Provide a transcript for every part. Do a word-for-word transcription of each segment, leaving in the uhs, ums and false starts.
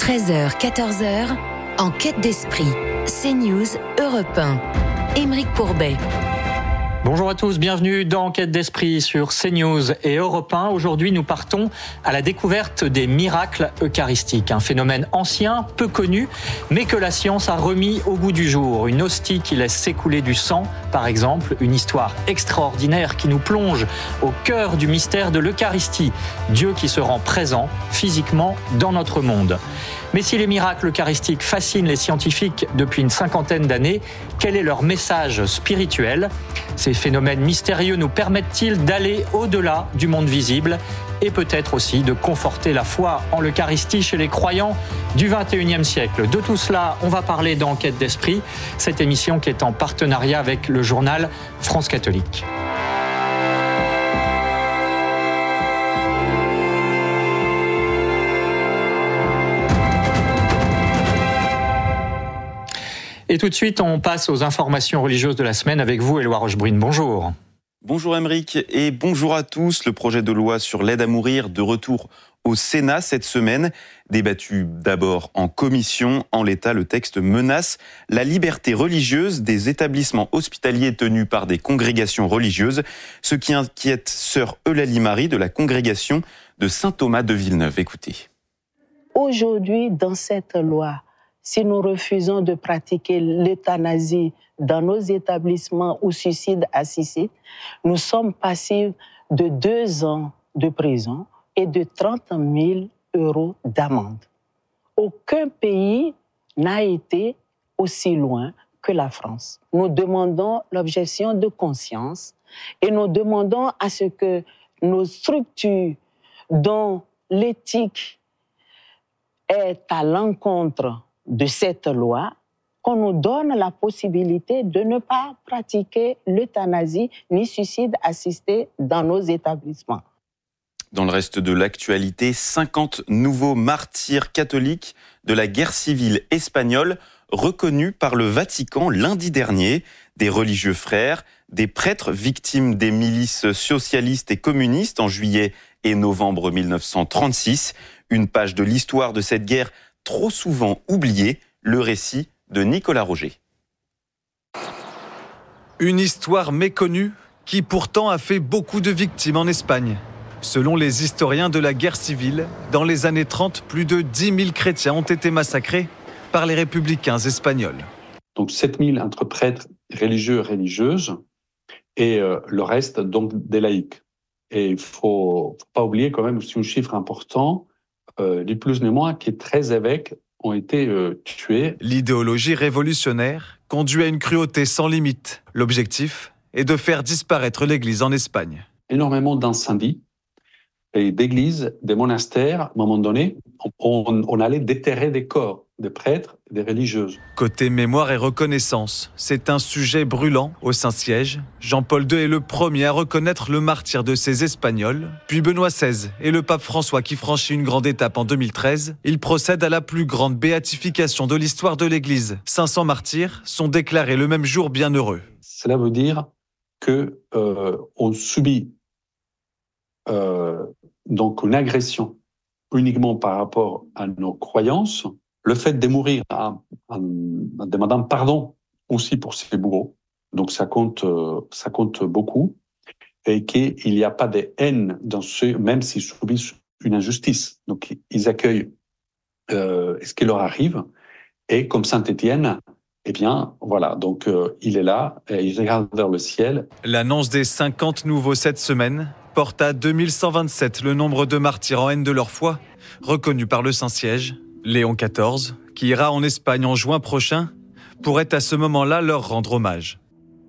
treize heures, quatorze heures, en quête d'esprit. CNews, Europe un. Aymeric Pourbet. Bonjour à tous, bienvenue dans Enquête d'Esprit sur CNews et Europe un. Aujourd'hui, nous partons à la découverte des miracles eucharistiques. Un phénomène ancien, peu connu, mais que la science a remis au goût du jour. Une hostie qui laisse s'écouler du sang, par exemple. Une histoire extraordinaire qui nous plonge au cœur du mystère de l'Eucharistie. Dieu qui se rend présent physiquement dans notre monde. Mais si les miracles eucharistiques fascinent les scientifiques depuis une cinquantaine d'années, quel est leur message spirituel ? Ces phénomènes mystérieux nous permettent-ils d'aller au-delà du monde visible et peut-être aussi de conforter la foi en l'Eucharistie chez les croyants du vingt et unième siècle ? De tout cela, on va parler dans Enquête d'Esprit, cette émission qui est en partenariat avec le journal France Catholique. Et tout de suite, on passe aux informations religieuses de la semaine avec vous, Éloi Rochebrune. Bonjour. Bonjour Aymeric et bonjour à tous. Le projet de loi sur l'aide à mourir de retour au Sénat cette semaine. Débattu d'abord en commission, en l'état, le texte menace la liberté religieuse des établissements hospitaliers tenus par des congrégations religieuses, ce qui inquiète sœur Eulalie Marie de la congrégation de Saint-Thomas de Villeneuve. Écoutez. Aujourd'hui, dans cette loi, si nous refusons de pratiquer l'euthanasie dans nos établissements ou suicide assisté, nous sommes passibles de deux ans de prison et de trente mille euros d'amende. Aucun pays n'a été aussi loin que la France. Nous demandons l'objection de conscience et nous demandons à ce que nos structures dont l'éthique est à l'encontre de cette loi, qu'on nous donne la possibilité de ne pas pratiquer l'euthanasie ni suicide assisté dans nos établissements. Dans le reste de l'actualité, cinquante nouveaux martyrs catholiques de la guerre civile espagnole reconnus par le Vatican lundi dernier. Des religieux frères, des prêtres victimes des milices socialistes et communistes en juillet et novembre mille neuf cent trente-six. Une page de l'histoire de cette guerre trop souvent oublié, le récit de Nicolas Roger. Une histoire méconnue qui pourtant a fait beaucoup de victimes en Espagne. Selon les historiens de la guerre civile, dans les années trente, plus de dix mille chrétiens ont été massacrés par les républicains espagnols. Donc sept mille entre prêtres, religieux et religieuses, et euh, le reste donc des laïcs. Et il ne faut, faut pas oublier quand même aussi un chiffre important, Euh, ni plus ni moins que treize évêques ont été euh, tués. L'idéologie révolutionnaire conduit à une cruauté sans limite. L'objectif est de faire disparaître l'Église en Espagne. Énormément d'incendies et d'églises, des monastères. À un moment donné, on, on allait déterrer des corps, des prêtres et des religieuses. Côté mémoire et reconnaissance, c'est un sujet brûlant au Saint-Siège. Jean-Paul deux est le premier à reconnaître le martyre de ces Espagnols. Puis Benoît seize et le pape François qui franchit une grande étape en deux mille treize. Il procède à la plus grande béatification de l'histoire de l'Église. cinq cents martyrs sont déclarés le même jour bienheureux. Cela veut dire qu'on euh, subit euh, donc une agression uniquement par rapport à nos croyances. Le fait de mourir en, en, en demandant pardon aussi pour ses bourreaux, donc ça compte, ça compte beaucoup, et qu'il n'y a pas de haine dans ceux, même s'ils subissent une injustice. Donc ils accueillent euh, ce qui leur arrive, et comme Saint Étienne, eh bien voilà, donc euh, il est là, et il regarde vers le ciel. L'annonce des cinquante nouveaux cette semaine porte à deux mille cent vingt-sept le nombre de martyrs en haine de leur foi, reconnus par le Saint-Siège. Léon quatorze, qui ira en Espagne en juin prochain, pourrait à ce moment-là leur rendre hommage.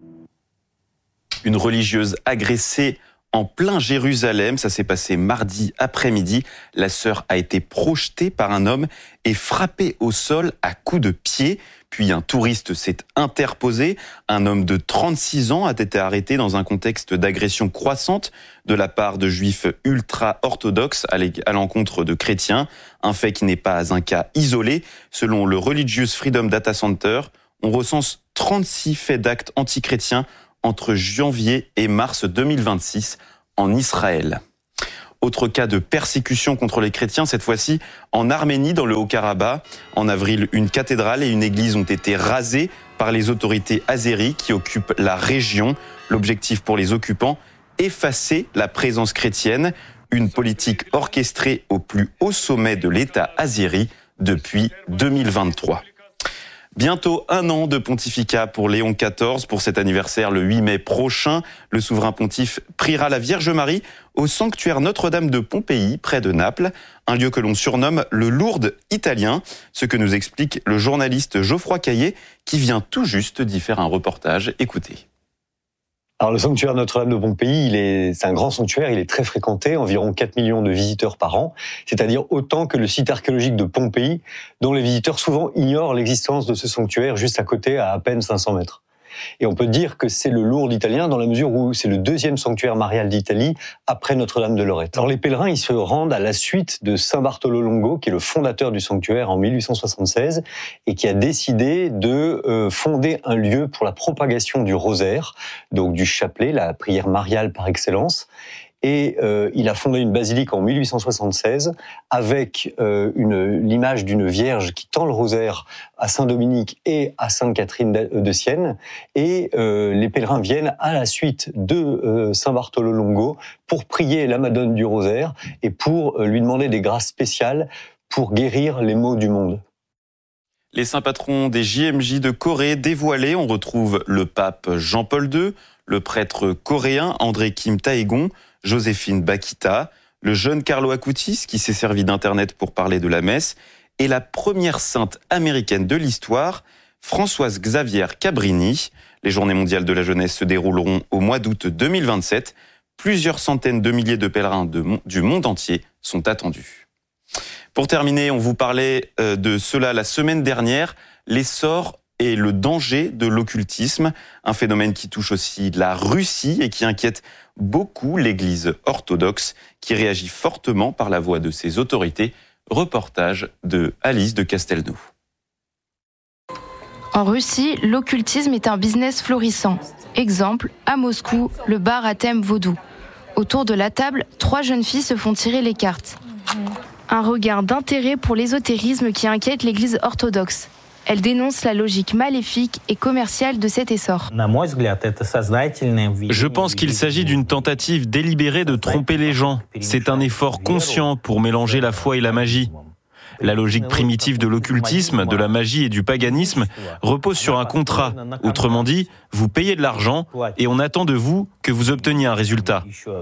Une religieuse agressée en plein Jérusalem, ça s'est passé mardi après-midi. La sœur a été projetée par un homme et frappée au sol à coups de pied. Puis un touriste s'est interposé. Un homme de trente-six ans a été arrêté dans un contexte d'agression croissante de la part de juifs ultra-orthodoxes à l'encontre de chrétiens. Un fait qui n'est pas un cas isolé. Selon le Religious Freedom Data Center, on recense trente-six faits d'actes antichrétiens entre janvier et mars deux mille vingt-six en Israël. Autre cas de persécution contre les chrétiens, cette fois-ci en Arménie, dans le Haut-Karabakh. En avril, une cathédrale et une église ont été rasées par les autorités azéries qui occupent la région. L'objectif pour les occupants, effacer la présence chrétienne, une politique orchestrée au plus haut sommet de l'État azéri depuis deux mille vingt-trois. Bientôt un an de pontificat pour Léon quatorze. Pour cet anniversaire, le huit mai prochain, le souverain pontife priera la Vierge Marie au sanctuaire Notre-Dame de Pompéi, près de Naples, un lieu que l'on surnomme le Lourdes italien, ce que nous explique le journaliste Geoffroy Caillet, qui vient tout juste d'y faire un reportage. Écoutez. Alors le sanctuaire Notre-Dame de Pompéi, il est, c'est un grand sanctuaire, il est très fréquenté, environ quatre millions de visiteurs par an, c'est-à-dire autant que le site archéologique de Pompéi, dont les visiteurs souvent ignorent l'existence de ce sanctuaire juste à côté, à à peine cinq cents mètres. Et on peut dire que c'est le Lourdes italien dans la mesure où c'est le deuxième sanctuaire marial d'Italie après Notre-Dame de Lorette. Alors les pèlerins, ils se rendent à la suite de Saint Bartolo Longo, qui est le fondateur du sanctuaire en mille huit cent soixante-seize et qui a décidé de euh, fonder un lieu pour la propagation du rosaire, donc du chapelet, la prière mariale par excellence. Et euh, il a fondé une basilique en mille huit cent soixante-seize avec euh, une, l'image d'une vierge qui tend le rosaire à Saint-Dominique et à Sainte-Catherine de Sienne. Et euh, les pèlerins viennent à la suite de euh, Saint Bartolo Longo pour prier la Madone du rosaire et pour euh, lui demander des grâces spéciales pour guérir les maux du monde. Les saints patrons des J M J de Corée dévoilés, on retrouve le pape Jean-Paul deux, le prêtre coréen André Kim Taegon, Joséphine Bakita, le jeune Carlo Acutis qui s'est servi d'Internet pour parler de la messe, et la première sainte américaine de l'histoire, Françoise Xavier Cabrini. Les Journées mondiales de la jeunesse se dérouleront au mois d'août deux mille vingt-sept. Plusieurs centaines de milliers de pèlerins de, du monde entier sont attendus. Pour terminer, on vous parlait de cela la semaine dernière, l'essor et le danger de l'occultisme, un phénomène qui touche aussi la Russie et qui inquiète beaucoup l'Église orthodoxe, qui réagit fortement par la voix de ses autorités. Reportage de Alice de Castelnau. En Russie, l'occultisme est un business florissant. Exemple, à Moscou, le bar à thème vaudou. Autour de la table, trois jeunes filles se font tirer les cartes. Un regain d'intérêt pour l'ésotérisme qui inquiète l'Église orthodoxe. Elle dénonce la logique maléfique et commerciale de cet essor. Je pense qu'il s'agit d'une tentative délibérée de tromper les gens. C'est un effort conscient pour mélanger la foi et la magie. La logique primitive de l'occultisme, de la magie et du paganisme repose sur un contrat. Autrement dit, vous payez de l'argent et on attend de vous que vous obteniez un résultat.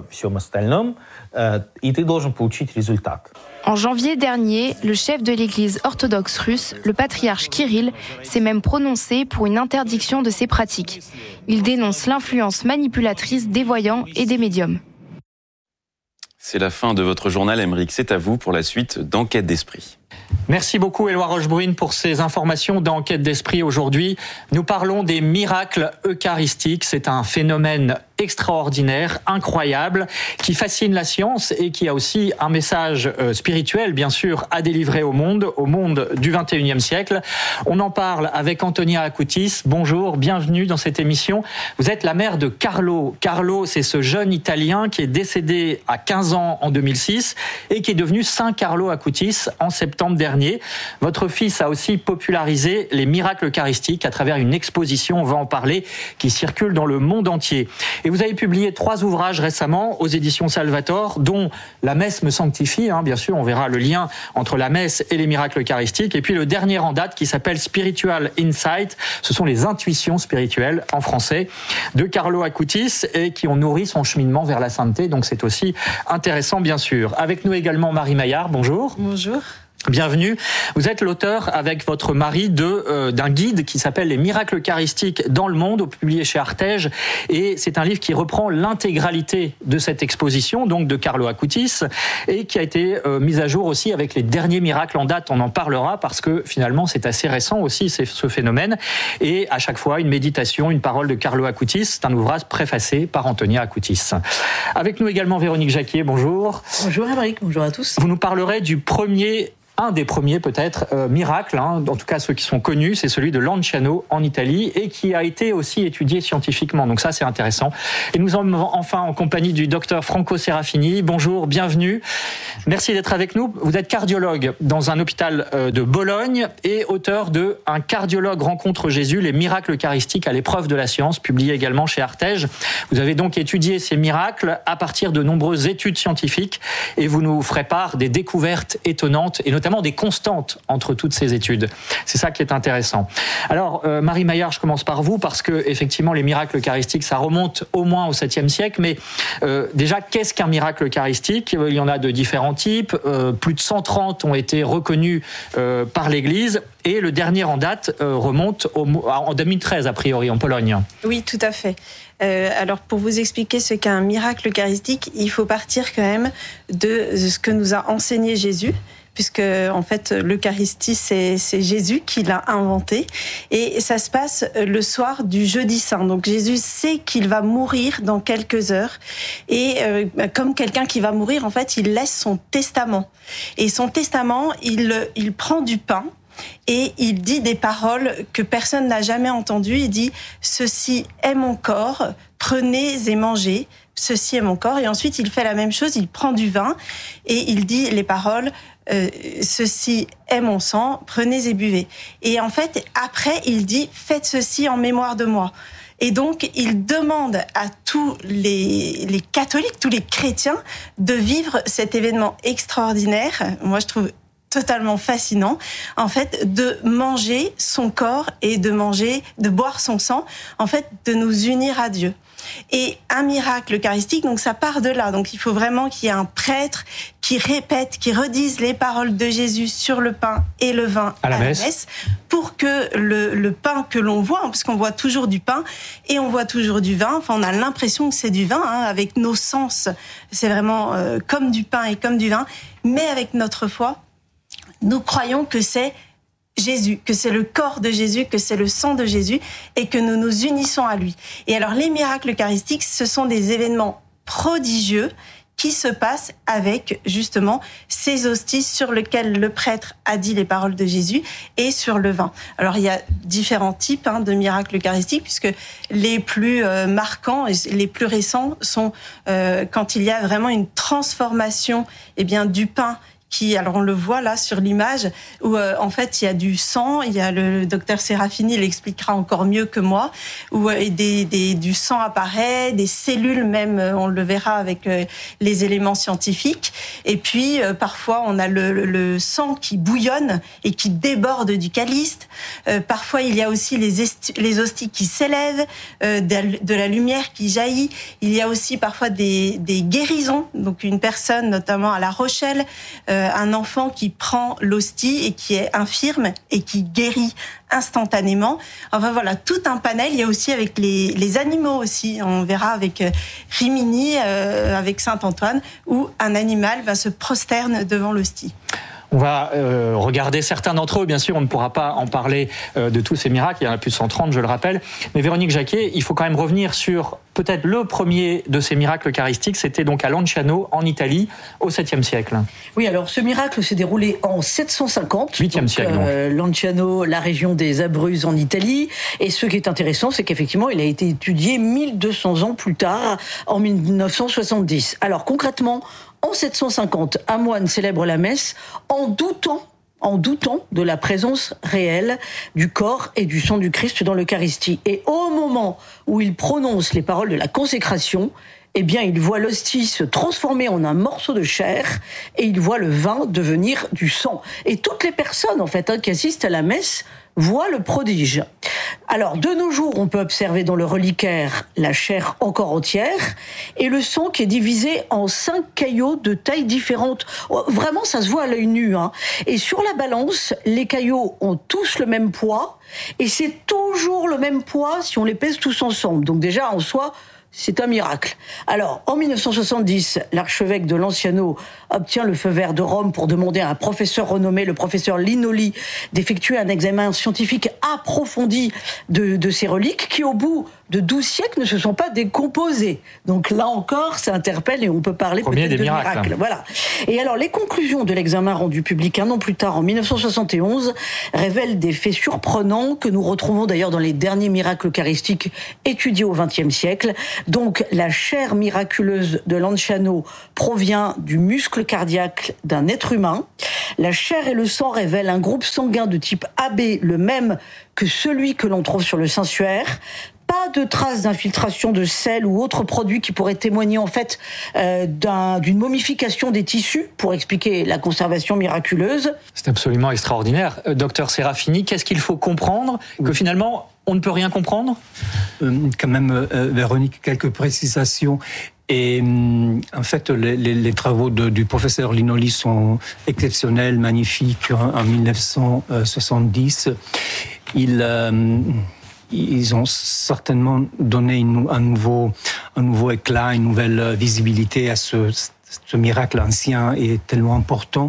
En janvier dernier, le chef de l'Église orthodoxe russe, le patriarche Kirill, s'est même prononcé pour une interdiction de ces pratiques. Il dénonce l'influence manipulatrice des voyants et des médiums. C'est la fin de votre journal, Aymeric. C'est à vous pour la suite d'Enquête d'Esprit. Merci beaucoup, Éloi Rochebrune, pour ces informations d'Enquête d'Esprit. Aujourd'hui, nous parlons des miracles eucharistiques. C'est un phénomène extraordinaire, incroyable, qui fascine la science et qui a aussi un message spirituel, bien sûr, à délivrer au monde, au monde du vingt et unième siècle. On en parle avec Antonia Acutis. Bonjour, bienvenue dans cette émission. Vous êtes la mère de Carlo. Carlo, c'est ce jeune Italien qui est décédé à quinze ans en deux mille six et qui est devenu Saint Carlo Acutis en septembre dernier. Votre fils a aussi popularisé les miracles eucharistiques à travers une exposition, on va en parler, qui circule dans le monde entier. Et vous avez publié trois ouvrages récemment aux éditions Salvator, dont La messe me sanctifie, hein, bien sûr, on verra le lien entre la messe et les miracles eucharistiques, et puis le dernier en date qui s'appelle Spiritual Insight, ce sont les intuitions spirituelles en français, de Carlo Acutis, et qui ont nourri son cheminement vers la sainteté, donc c'est aussi intéressant, bien sûr. Avec nous également Marie Maillard, bonjour. Bonjour. Bienvenue. Vous êtes l'auteur avec votre mari de euh, d'un guide qui s'appelle Les miracles eucharistiques dans le monde, publié chez Artege, et c'est un livre qui reprend l'intégralité de cette exposition, donc de Carlo Acutis, et qui a été euh, mis à jour aussi avec les derniers miracles en date. On en parlera parce que finalement c'est assez récent aussi c'est ce phénomène, et à chaque fois une méditation, une parole de Carlo Acutis. C'est un ouvrage préfacé par Antonia Acutis. Avec nous également Véronique Jacquier, bonjour. Bonjour Aymeric, bonjour à tous. Vous nous parlerez du premier un des premiers peut-être euh, miracles, hein, en tout cas ceux qui sont connus, c'est celui de Lanciano en Italie et qui a été aussi étudié scientifiquement. Donc ça, c'est intéressant. Et nous sommes enfin en compagnie du docteur Franco Serafini. Bonjour, bienvenue. Merci d'être avec nous. Vous êtes cardiologue dans un hôpital de Bologne et auteur de Un cardiologue rencontre Jésus, les miracles eucharistiques à l'épreuve de la science, publié également chez Artege. Vous avez donc étudié ces miracles à partir de nombreuses études scientifiques et vous nous ferez part des découvertes étonnantes et notamment des constantes entre toutes ces études. C'est ça qui est intéressant. Alors, euh, Marie Maillard, je commence par vous parce que effectivement, les miracles eucharistiques, ça remonte au moins au septième siècle. Mais euh, déjà, qu'est-ce qu'un miracle eucharistique ? Il y en a de différents types. Euh, plus de cent trente ont été reconnus euh, par l'Église. Et le dernier en date euh, remonte au, en deux mille treize, a priori, en Pologne. Oui, tout à fait. Euh, alors, pour vous expliquer ce qu'est un miracle eucharistique, il faut partir quand même de ce que nous a enseigné Jésus, puisque en fait l'Eucharistie c'est, c'est Jésus qui l'a inventé et ça se passe le soir du jeudi saint. Donc Jésus sait qu'il va mourir dans quelques heures et euh, comme quelqu'un qui va mourir, en fait, il laisse son testament. Et son testament, il il prend du pain et il dit des paroles que personne n'a jamais entendues. Il dit « Ceci est mon corps, prenez et mangez. Ceci est mon corps. » Et ensuite, il fait la même chose, il prend du vin et il dit les paroles euh, « Ceci est mon sang, prenez et buvez. » Et en fait, après, il dit « Faites ceci en mémoire de moi. » Et donc, il demande à tous les, les catholiques, tous les chrétiens, de vivre cet événement extraordinaire. Moi, je trouve totalement fascinant, en fait, de manger son corps et de manger, de boire son sang, en fait, de nous unir à Dieu. Et un miracle eucharistique, donc ça part de là. Donc il faut vraiment qu'il y ait un prêtre qui répète, qui redise les paroles de Jésus sur le pain et le vin à la, à messe. la messe, pour que le, le pain que l'on voit, parce qu'on voit toujours du pain et on voit toujours du vin, enfin on a l'impression que c'est du vin, hein, avec nos sens, c'est vraiment euh, comme du pain et comme du vin, mais avec notre foi, nous croyons que c'est Jésus, que c'est le corps de Jésus, que c'est le sang de Jésus et que nous nous unissons à lui. Et alors les miracles eucharistiques, ce sont des événements prodigieux qui se passent avec justement ces hosties sur lesquelles le prêtre a dit les paroles de Jésus et sur le vin. Alors il y a différents types hein, de miracles eucharistiques puisque les plus euh, marquants et les plus récents sont euh, quand il y a vraiment une transformation eh bien, du pain qui, alors on le voit là sur l'image, où euh, en fait il y a du sang, il y a le, le docteur Serafini l'expliquera encore mieux que moi, où euh, des, des, du sang apparaît, des cellules même, euh, on le verra avec euh, les éléments scientifiques, et puis euh, parfois on a le, le, le sang qui bouillonne et qui déborde du calice, euh, parfois il y a aussi les, esti- les hosties qui s'élèvent, euh, de, de la lumière qui jaillit, il y a aussi parfois des, des guérisons, donc une personne notamment à La Rochelle, euh, un enfant qui prend l'hostie et qui est infirme et qui guérit instantanément. Enfin voilà, tout un panel. Il y a aussi avec les, les animaux aussi. On verra avec Rimini, euh, avec Saint-Antoine, où un animal va se prosterne devant l'hostie. On va euh, regarder certains d'entre eux. Bien sûr, on ne pourra pas en parler euh, de tous ces miracles. Il y en a plus de cent trente, je le rappelle. Mais Véronique Jacquet, il faut quand même revenir sur peut-être le premier de ces miracles eucharistiques. C'était donc à Lanciano, en Italie, au septième siècle. Oui, alors ce miracle s'est déroulé en sept cent cinquante. huitième siècle, donc. Euh, Lanciano, la région des Abruzzes en Italie. Et ce qui est intéressant, c'est qu'effectivement, il a été étudié mille deux cents ans plus tard, en mille neuf cent soixante-dix. Alors concrètement, en sept cent cinquante, un moine célèbre la messe en doutant, en doutant de la présence réelle du corps et du sang du Christ dans l'Eucharistie. Et au moment où il prononce les paroles de la consécration, eh bien, il voit l'hostie se transformer en un morceau de chair et il voit le vin devenir du sang. Et toutes les personnes, en fait, hein, qui assistent à la messe voient le prodige. Alors, de nos jours, on peut observer dans le reliquaire la chair encore entière et le sang qui est divisé en cinq caillots de tailles différentes. Vraiment, ça se voit à l'œil nu, hein. Et sur la balance, les caillots ont tous le même poids et c'est toujours le même poids si on les pèse tous ensemble. Donc déjà, en soi, c'est un miracle. Alors, en mille neuf cent soixante-dix, l'archevêque de Lanciano obtient le feu vert de Rome pour demander à un professeur renommé, le professeur Linoli, d'effectuer un examen scientifique approfondi de, de ces reliques, qui au bout de douze siècles ne se sont pas décomposés. Donc là encore, ça interpelle et on peut parler Premier peut-être des de miracles. miracle. Voilà. Et alors, les conclusions de l'examen rendu public un an plus tard, en dix-neuf cent soixante et onze, révèlent des faits surprenants que nous retrouvons d'ailleurs dans les derniers miracles eucharistiques étudiés au vingtième siècle. Donc, la chair miraculeuse de Lanciano provient du muscle cardiaque d'un être humain. La chair et le sang révèlent un groupe sanguin de type A B, le même que celui que l'on trouve sur le Saint-Suaire. Pas de traces d'infiltration de sel ou autres produits qui pourraient témoigner en fait euh, d'un, d'une momification des tissus pour expliquer la conservation miraculeuse. C'est absolument extraordinaire. Euh, docteur Serafini, qu'est-ce qu'il faut comprendre que finalement on ne peut rien comprendre ? euh, Quand même, euh, Véronique, quelques précisations. Et en fait, les, les, les travaux de, du professeur Linoli sont exceptionnels, magnifiques. En, en dix-neuf cent soixante-dix, il... Euh, Ils ont certainement donné une, un, nouveau, un nouveau éclat, une nouvelle visibilité à ce, ce miracle ancien et tellement important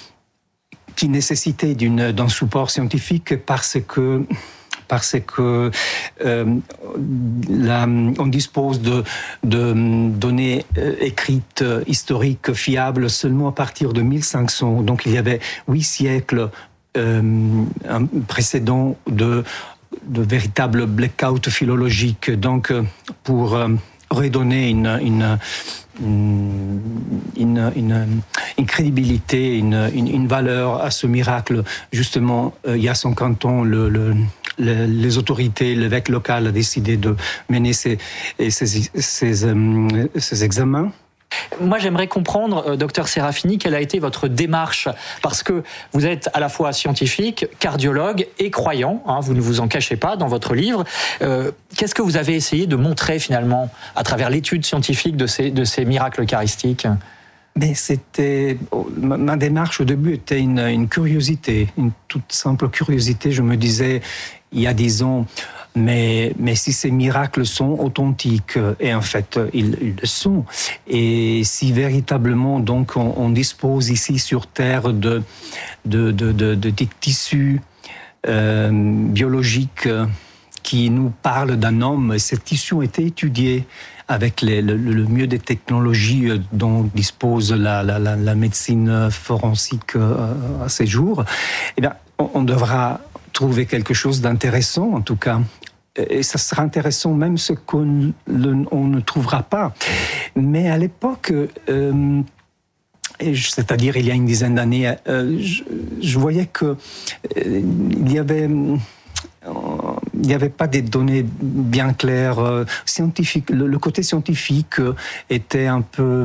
qui nécessitait d'une, d'un support scientifique parce que, parce que euh, la, on dispose de, de données écrites, historiques, fiables seulement à partir de mille cinq cents. Donc il y avait huit siècles euh, précédents de de véritables blackouts philologiques, donc pour euh, redonner une, une, une, une, une, une crédibilité, une, une, une valeur à ce miracle. Justement, euh, il y a cinquante ans, le, le, le, les autorités, l'évêque local a décidé de mener ces, ces, ces, euh, ces examens. Moi, j'aimerais comprendre, euh, docteur Serafini, quelle a été votre démarche, parce que vous êtes à la fois scientifique, cardiologue et croyant, hein, vous ne vous en cachez pas dans votre livre. Euh, qu'est-ce que vous avez essayé de montrer finalement à travers l'étude scientifique de ces, de ces miracles eucharistiques ? Mais c'était ma, ma démarche au début était une, une curiosité, une toute simple curiosité. Je me disais, il y a dix ans, mais, mais si ces miracles sont authentiques, et en fait ils, ils le sont, et si véritablement donc on, on dispose ici sur Terre de, de, de, de, de, de tissus euh, biologiques qui nous parlent d'un homme, ces tissus ont été étudiés avec les, le, le mieux des technologies dont dispose la, la, la, la médecine forensique à ces jours, eh bien, on, on devra trouver quelque chose d'intéressant, en tout cas. Et ça sera intéressant même ce qu'on le, on ne trouvera pas. Mais à l'époque, euh, c'est-à-dire il y a une dizaine d'années, euh, je, je voyais que euh, il y avait... Il n'y avait pas des données bien claires, euh, scientifiques. Le, le côté scientifique euh, était un peu...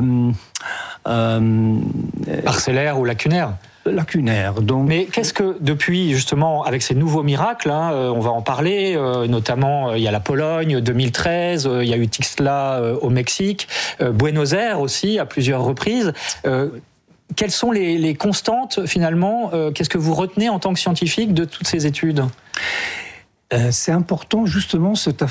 Euh, parcellaire ou lacunaire lacunaire. Donc... Mais qu'est-ce que, depuis, justement, avec ces nouveaux miracles, hein, euh, on va en parler, euh, notamment, euh, il y a la Pologne, deux mille treize, euh, il y a eu Tixla euh, au Mexique, euh, Buenos Aires aussi, à plusieurs reprises. Euh, quelles sont les, les constantes, finalement euh, qu'est-ce que vous retenez en tant que scientifique de toutes ces études ? C'est important justement cette,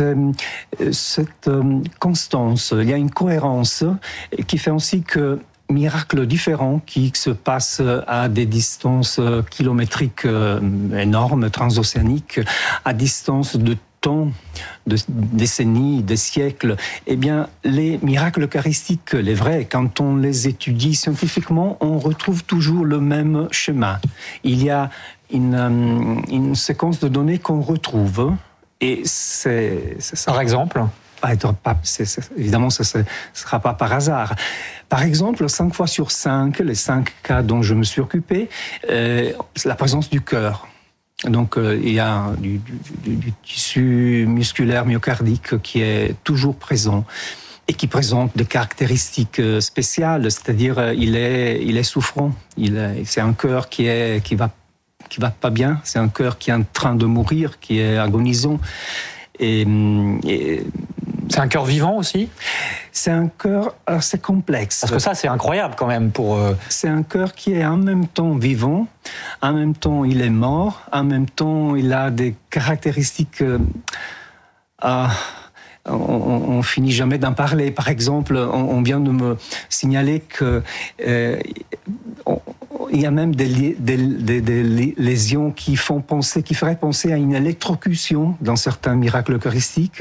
cette constance. Il y a une cohérence qui fait aussi que miracles différents qui se passent à des distances kilométriques énormes, transocéaniques, à distance de temps, de décennies, de siècles, eh bien, les miracles eucharistiques, les vrais, quand on les étudie scientifiquement, on retrouve toujours le même schéma. Il y a une, une séquence de données qu'on retrouve, et c'est, c'est ça. Par exemple ? Pas, c'est, c'est, évidemment, ce ne sera pas par hasard. Par exemple, cinq fois sur cinq, les cinq cas dont je me suis occupé, euh, c'est la présence du cœur. Donc, euh, il y a du, du, du tissu musculaire myocardique qui est toujours présent et qui présente des caractéristiques spéciales, c'est-à-dire il est, il est souffrant. Il est, c'est un cœur qui est, qui va, qui va pas bien. C'est un cœur qui est en train de mourir, qui est agonisant. Et, et c'est un cœur vivant aussi ? C'est un cœur assez complexe. Parce que ça, c'est incroyable quand même pour... Euh... C'est un cœur qui est en même temps vivant, en même temps il est mort, en même temps il a des caractéristiques... Euh, euh, on, on finit jamais d'en parler. Par exemple, on, on vient de me signaler que... Euh, on, Il y a même des, des, des, des lésions qui font penser, qui feraient penser à une électrocution dans certains miracles eucharistiques.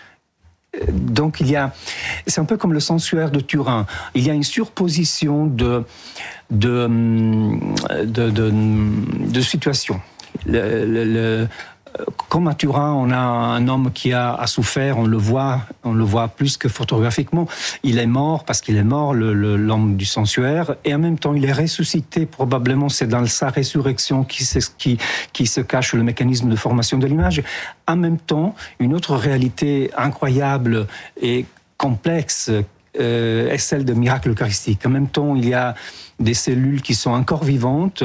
Donc il y a, c'est un peu comme le sensuaire de Turin. Il y a une surposition de de de, de, de situations. Le, le, le, comme à Turin, on a un homme qui a, a souffert, on le voit, on le voit plus que photographiquement. Il est mort parce qu'il est mort, le, le, l'homme du sensuaire, et en même temps, il est ressuscité. Probablement, c'est dans sa résurrection qui, qui, qui se cache le mécanisme de formation de l'image. En même temps, une autre réalité incroyable et complexe euh, est celle de miracle eucharistique. En même temps, il y a des cellules qui sont encore vivantes.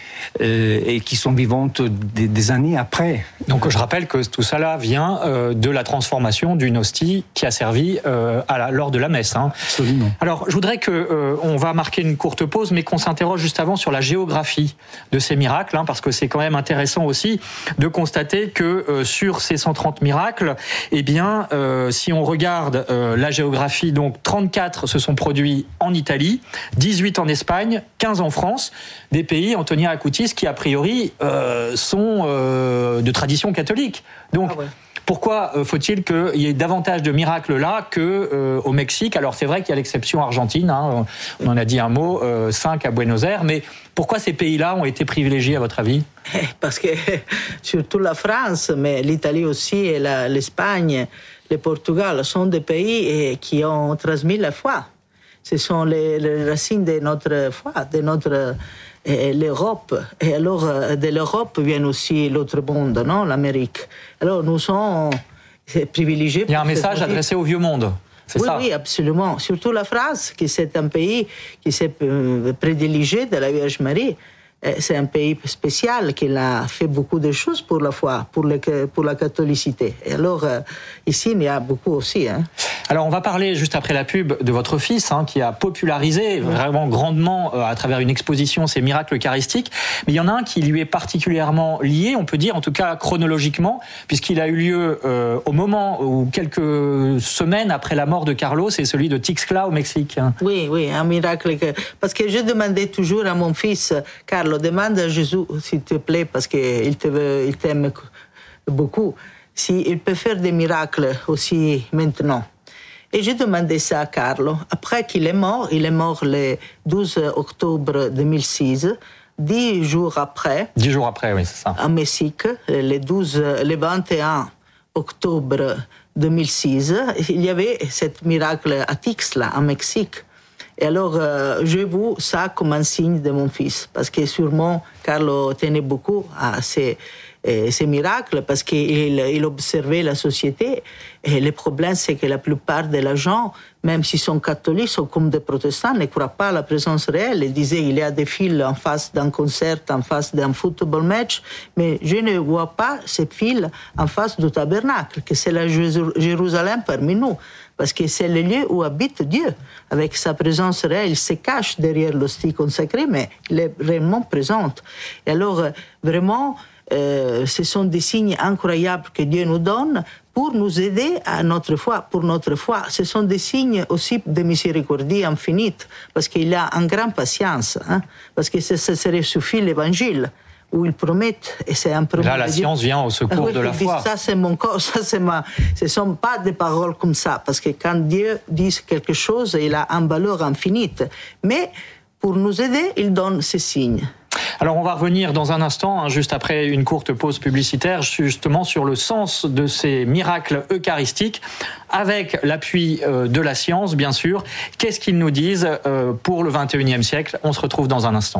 Euh, et qui sont vivantes des, des années après. Donc je rappelle que tout ça là vient euh, de la transformation d'une hostie qui a servi euh, à la, lors de la messe. Hein. Absolument. Alors je voudrais que euh, on va marquer une courte pause, mais qu'on s'interroge juste avant sur la géographie de ces miracles, hein, parce que c'est quand même intéressant aussi de constater que euh, sur ces cent trente miracles, eh bien, euh, si on regarde euh, la géographie, donc trente-quatre se sont produits en Italie, dix-huit en Espagne, quinze en France, des pays, Antonia Akoutis, qui a priori euh, sont euh, de tradition catholique. Donc, ah ouais. Pourquoi faut-il qu'il y ait davantage de miracles là qu'au euh, Mexique ? Alors c'est vrai qu'il y a l'exception argentine, hein, on en a dit un mot, euh, cinq à Buenos Aires, mais pourquoi ces pays-là ont été privilégiés à votre avis ? Parce que surtout la France, mais l'Italie aussi, et la, l'Espagne, le Portugal sont des pays qui ont transmis la foi. Ce sont les, les racines de notre foi, de notre et l'Europe. Et alors, de l'Europe vient aussi l'autre monde, non, l'Amérique. Alors, nous sommes privilégiés. Il y a un message adressé au vieux monde. C'est oui, ça. Oui, absolument. Surtout la France, qui c'est un pays qui s'est privilégié de la Vierge Marie. C'est un pays spécial qui a fait beaucoup de choses pour la foi, pour, le, pour la catholicité. Et alors, euh, ici, il y a beaucoup aussi. Hein. Alors, on va parler juste après la pub de votre fils, hein, qui a popularisé vraiment grandement, euh, à travers une exposition, ces miracles eucharistiques. Mais il y en a un qui lui est particulièrement lié, on peut dire, en tout cas chronologiquement, puisqu'il a eu lieu euh, au moment où, quelques semaines après la mort de Carlos, c'est celui de Tixla au Mexique. Oui, oui, un miracle. Que... Parce que je demandais toujours à mon fils, Carlos, demande à Jésus, s'il te plaît, parce qu'il te veut, il t'aime beaucoup, s'il peut faire des miracles aussi maintenant. Et j'ai demandé ça à Carlo. Après qu'il est mort, il est mort le douze octobre deux mille six, dix jours après. Dix jours après, oui, c'est ça. À Mexique, le, douze, le vingt et un octobre deux mille six, il y avait ce miracle à Tixla, en Mexique. Et alors, euh, je vois ça comme un signe de mon fils, parce que sûrement, Carlo tenait beaucoup à ces, euh, ces miracles, parce qu'il il observait la société. Et le problème, c'est que la plupart des gens, même s'ils sont catholiques, sont comme des protestants, ne croient pas à la présence réelle. Ils disaient qu'il y a des fils en face d'un concert, en face d'un football match, mais je ne vois pas ces fils en face du tabernacle, que c'est la Jérusalem parmi nous. Parce que c'est le lieu où habite Dieu. Avec sa présence réelle, il se cache derrière l'hostie consacrée, mais il est réellement présent. Et alors, vraiment, euh, ce sont des signes incroyables que Dieu nous donne pour nous aider à notre foi, pour notre foi. Ce sont des signes aussi de miséricordie infinie, parce qu'il a une grande patience, hein, parce que ça, ça serait suffit l'évangile, où ils promettent, et c'est un problème. Là, la science vient au secours oui, de la foi. Ça, c'est mon corps, ça, c'est ma... Ce ne sont pas des paroles comme ça, parce que quand Dieu dit quelque chose, il a une valeur infinie. Mais pour nous aider, il donne ces signes. Alors, on va revenir dans un instant, hein, juste après une courte pause publicitaire, justement sur le sens de ces miracles eucharistiques, avec l'appui euh, de la science, bien sûr. Qu'est-ce qu'ils nous disent euh, pour le vingt et unième siècle ? On se retrouve dans un instant.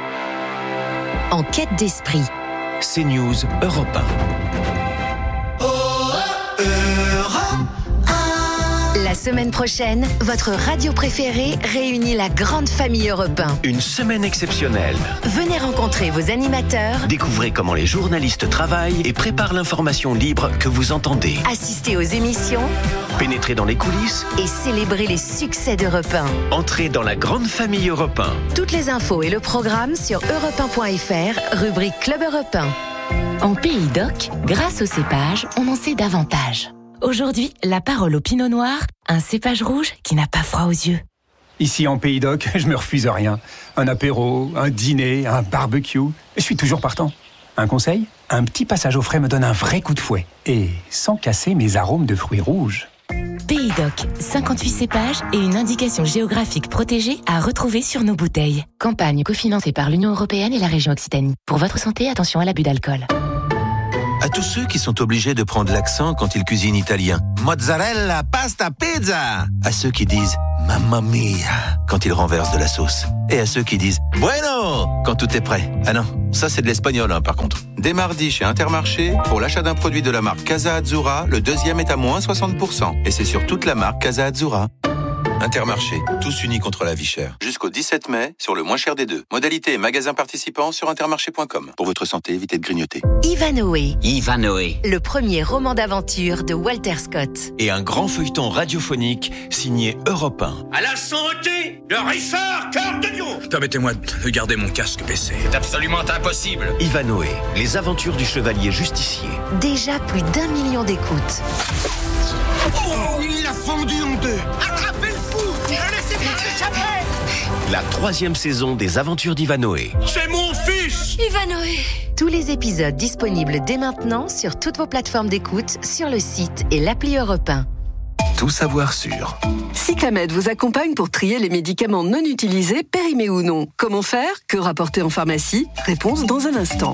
En quête d'esprit. CNews Europe un. La semaine prochaine, votre radio préférée réunit la grande famille Europe un. Une semaine exceptionnelle. Venez rencontrer vos animateurs. Découvrez comment les journalistes travaillent et préparent l'information libre que vous entendez. Assistez aux émissions. Pénétrez dans les coulisses. Et célébrez les succès d'Europe un. Entrez dans la grande famille Europe un. Toutes les infos et le programme sur europe un point f r, rubrique Club Europe un. En Pays d'Oc, grâce au cépage, on en sait davantage. Aujourd'hui, la parole au pinot noir, un cépage rouge qui n'a pas froid aux yeux. Ici en Pays d'Oc, je me refuse rien. Un apéro, un dîner, un barbecue, je suis toujours partant. Un conseil ? Un petit passage au frais me donne un vrai coup de fouet. Et sans casser mes arômes de fruits rouges. Pays d'Oc, cinquante-huit cépages et une indication géographique protégée à retrouver sur nos bouteilles. Campagne cofinancée par l'Union européenne et la région Occitanie. Pour votre santé, attention à l'abus d'alcool. À tous ceux qui sont obligés de prendre l'accent quand ils cuisinent italien. Mozzarella, pasta, pizza. À ceux qui disent mamma mia quand ils renversent de la sauce. Et à ceux qui disent bueno quand tout est prêt. Ah non, ça c'est de l'espagnol hein, par contre. Dès mardi chez Intermarché, pour l'achat d'un produit de la marque Casa Azzurra, le deuxième est à moins soixante pour cent. Et c'est sur toute la marque Casa Azzurra. Intermarché, tous unis contre la vie chère. Jusqu'au dix-sept mai, sur le moins cher des deux. Modalité et magasins participants sur intermarché point com. Pour votre santé, évitez de grignoter. Ivanhoé. Ivanhoé. Le premier roman d'aventure de Walter Scott. Et un grand feuilleton radiophonique signé Europe un. À la santé de Richard Cœur de Lion. Permettez-moi de garder mon casque P C. C'est absolument impossible. Ivanhoé, les aventures du chevalier justicier. Déjà plus d'un million d'écoutes. Oh, il l'a fendu en deux. Attrapez le fou. Ne laissez pas s'échapper. La troisième saison des aventures d'Ivanhoé. C'est mon fils Ivanhoé. Tous les épisodes disponibles dès maintenant sur toutes vos plateformes d'écoute, sur le site et l'appli Europe un. Tout savoir sur. Cyclamed vous accompagne pour trier les médicaments non utilisés, périmés ou non. Comment faire ? Que rapporter en pharmacie ? Réponse dans un instant.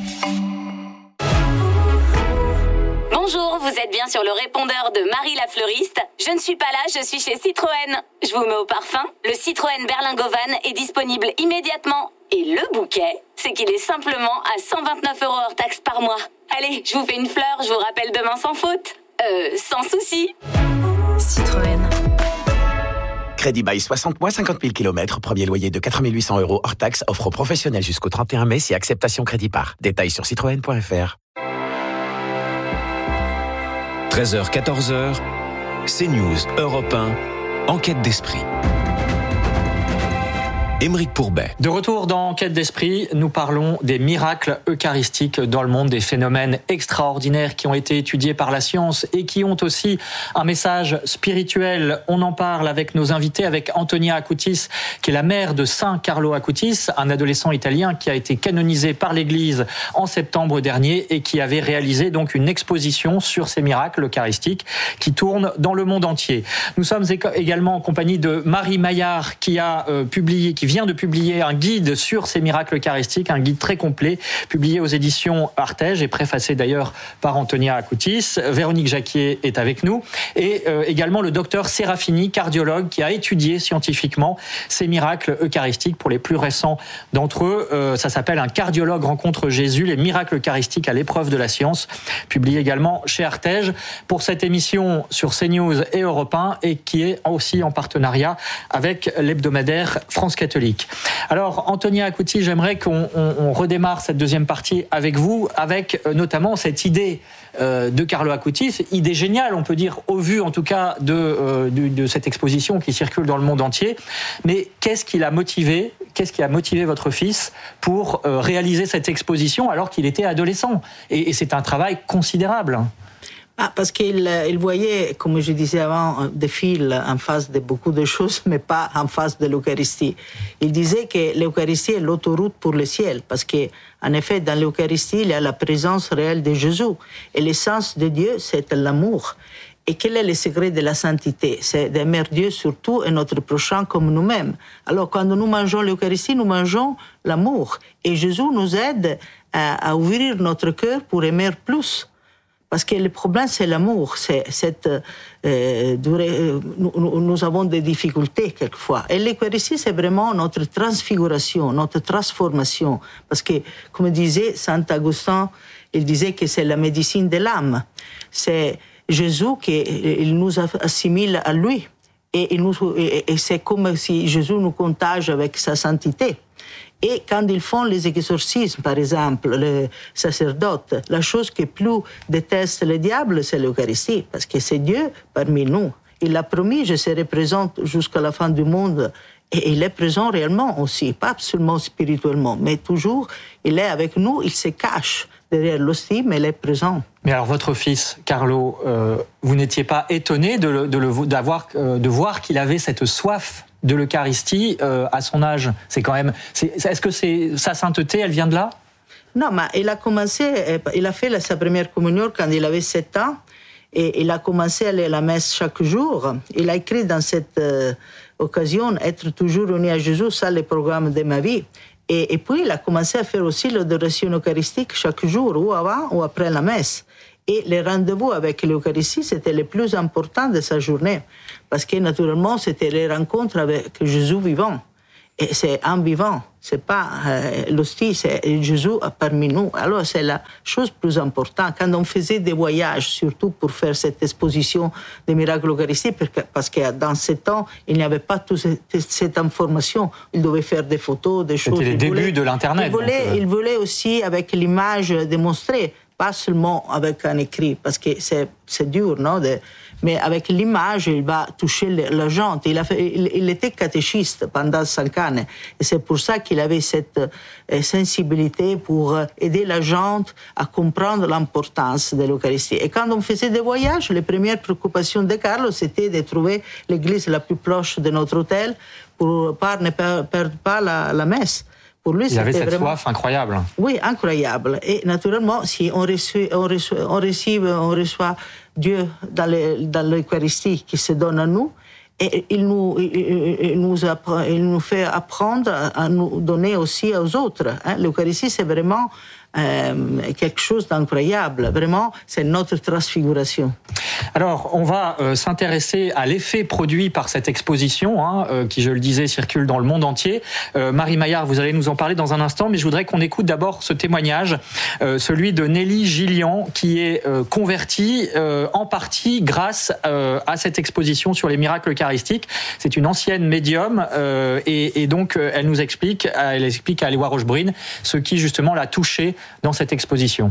Bonjour, vous êtes bien sur le répondeur de Marie la fleuriste. Je ne suis pas là, je suis chez Citroën. Je vous mets au parfum. Le Citroën Berlingovan est disponible immédiatement. Et le bouquet, c'est qu'il est simplement à cent vingt-neuf euros hors taxe par mois. Allez, je vous fais une fleur, je vous rappelle demain sans faute. Euh, sans souci. Citroën. Crédit bail soixante mois, cinquante mille kilomètres. Premier loyer de quatre mille huit cents euros hors taxe. Offre aux professionnels jusqu'au trente et un mai si acceptation crédit par. Détails sur citroën point f r. treize heures quatorze heures, CNews Europe un, Enquête d'esprit. Émeric Pourbet. De retour dans Enquête d'esprit, nous parlons des miracles eucharistiques dans le monde, des phénomènes extraordinaires qui ont été étudiés par la science et qui ont aussi un message spirituel. On en parle avec nos invités, avec Antonia Acutis, qui est la mère de Saint Carlo Acutis, un adolescent italien qui a été canonisé par l'Église en septembre dernier et qui avait réalisé donc une exposition sur ces miracles eucharistiques qui tournent dans le monde entier. Nous sommes également en compagnie de Marie Maillard qui a euh, publié, qui vient de publier un guide sur ces miracles eucharistiques, un guide très complet, publié aux éditions Artege et préfacé d'ailleurs par Antonia Acutis. Véronique Jacquier est avec nous et euh, également le docteur Serafini, cardiologue, qui a étudié scientifiquement ces miracles eucharistiques. Pour les plus récents d'entre eux, euh, ça s'appelle Un cardiologue rencontre Jésus, les miracles eucharistiques à l'épreuve de la science, publié également chez Artege pour cette émission sur CNews et Europe un et qui est aussi en partenariat avec l'hebdomadaire France Catholique. Alors, Antonia Acutis, j'aimerais qu'on on, on redémarre cette deuxième partie avec vous, avec euh, notamment cette idée euh, de Carlo Acutis, idée géniale, on peut dire, au vu en tout cas de, euh, de, de cette exposition qui circule dans le monde entier. Mais qu'est-ce qui l'a motivé, qu'est-ce qui a motivé votre fils pour euh, réaliser cette exposition alors qu'il était adolescent ? Et, et c'est un travail considérable. Ah, parce qu'il il voyait, comme je disais avant, des fils en face de beaucoup de choses, mais pas en face de l'Eucharistie. Il disait que l'Eucharistie est l'autoroute pour le ciel, parce que, en effet, dans l'Eucharistie, il y a la présence réelle de Jésus. Et l'essence de Dieu, c'est l'amour. Et quel est le secret de la sainteté ? C'est d'aimer Dieu surtout et notre prochain comme nous-mêmes. Alors, quand nous mangeons l'Eucharistie, nous mangeons l'amour. Et Jésus nous aide à, à ouvrir notre cœur pour aimer plus. Parce que le problème, c'est l'amour. C'est cette, euh, durée, nous, nous avons des difficultés quelquefois. Et l'Eucharistie, c'est vraiment notre transfiguration, notre transformation. Parce que, comme disait Saint Augustin, il disait que c'est la médecine de l'âme. C'est Jésus qui nous assimile à lui. Et, il nous, et, et c'est comme si Jésus nous contagie avec sa sainteté. Et quand ils font les exorcismes, par exemple, les sacerdotes, la chose que plus déteste le diable, c'est l'Eucharistie, parce que c'est Dieu parmi nous. Il a promis, je serai présente jusqu'à la fin du monde, et il est présent réellement aussi, pas seulement spirituellement, mais toujours, il est avec nous, il se cache derrière l'hostie, mais il est présent. Mais alors votre fils, Carlo, euh, vous n'étiez pas étonné de, le, de, le, d'avoir, euh, de voir qu'il avait cette soif de l'Eucharistie euh, à son âge. C'est quand même. C'est, est-ce que c'est sa sainteté, elle vient de là? Non, mais il a commencé, il a fait sa première communion quand il avait sept ans, et il a commencé à aller à la messe chaque jour. Il a écrit dans cette euh, occasion, être toujours uni à Jésus, ça le programme de ma vie. Et, et puis il a commencé à faire aussi l'adoration eucharistique chaque jour, ou avant ou après la messe. Et les rendez-vous avec l'Eucharistie, c'était le plus important de sa journée, parce que naturellement, c'était les rencontres avec Jésus vivant. Et c'est un vivant, c'est pas euh, l'hostie, c'est Jésus parmi nous. Alors c'est la chose plus importante. Quand on faisait des voyages, surtout pour faire cette exposition des miracles eucharistiques, parce que dans ce temps, il n'y avait pas toute cette information. Il devait faire des photos, des choses. C'était les débuts de l'Internet. Il voulait, donc, euh... il voulait aussi, avec l'image, démontrer, pas seulement avec un écrit, parce que c'est, c'est dur, non de, mais avec l'image, il va toucher la gente. Il, a fait, il, il était catéchiste pendant cinq ans, et c'est pour ça qu'il avait cette euh, sensibilité pour aider la gente à comprendre l'importance de l'Eucharistie. Et quand on faisait des voyages, les premières préoccupations de Carlo, c'était de trouver l'église la plus proche de notre hôtel pour pas, ne perdre pas la, la messe. Pour lui, il avait cette vraiment... soif incroyable. Oui, incroyable. Et naturellement, si on reçoit, on reçoit, on reçoit, on reçoit Dieu dans, les, dans l'Eucharistie qui se donne à nous, et il nous, il nous, apprend, il nous fait apprendre à nous donner aussi aux autres. Hein. L'Eucharistie, c'est vraiment euh, quelque chose d'incroyable. Vraiment, c'est notre transfiguration. Alors, on va euh, s'intéresser à l'effet produit par cette exposition, hein, euh, qui, je le disais, circule dans le monde entier. Euh, Marie Maillard, vous allez nous en parler dans un instant, mais je voudrais qu'on écoute d'abord ce témoignage, euh, celui de Nelly Gillian, qui est euh, convertie euh, en partie grâce euh, à cette exposition sur les miracles eucharistiques. C'est une ancienne médium, euh, et, et donc euh, elle nous explique, elle explique à Éloy Rochebrune ce qui justement l'a touchée dans cette exposition.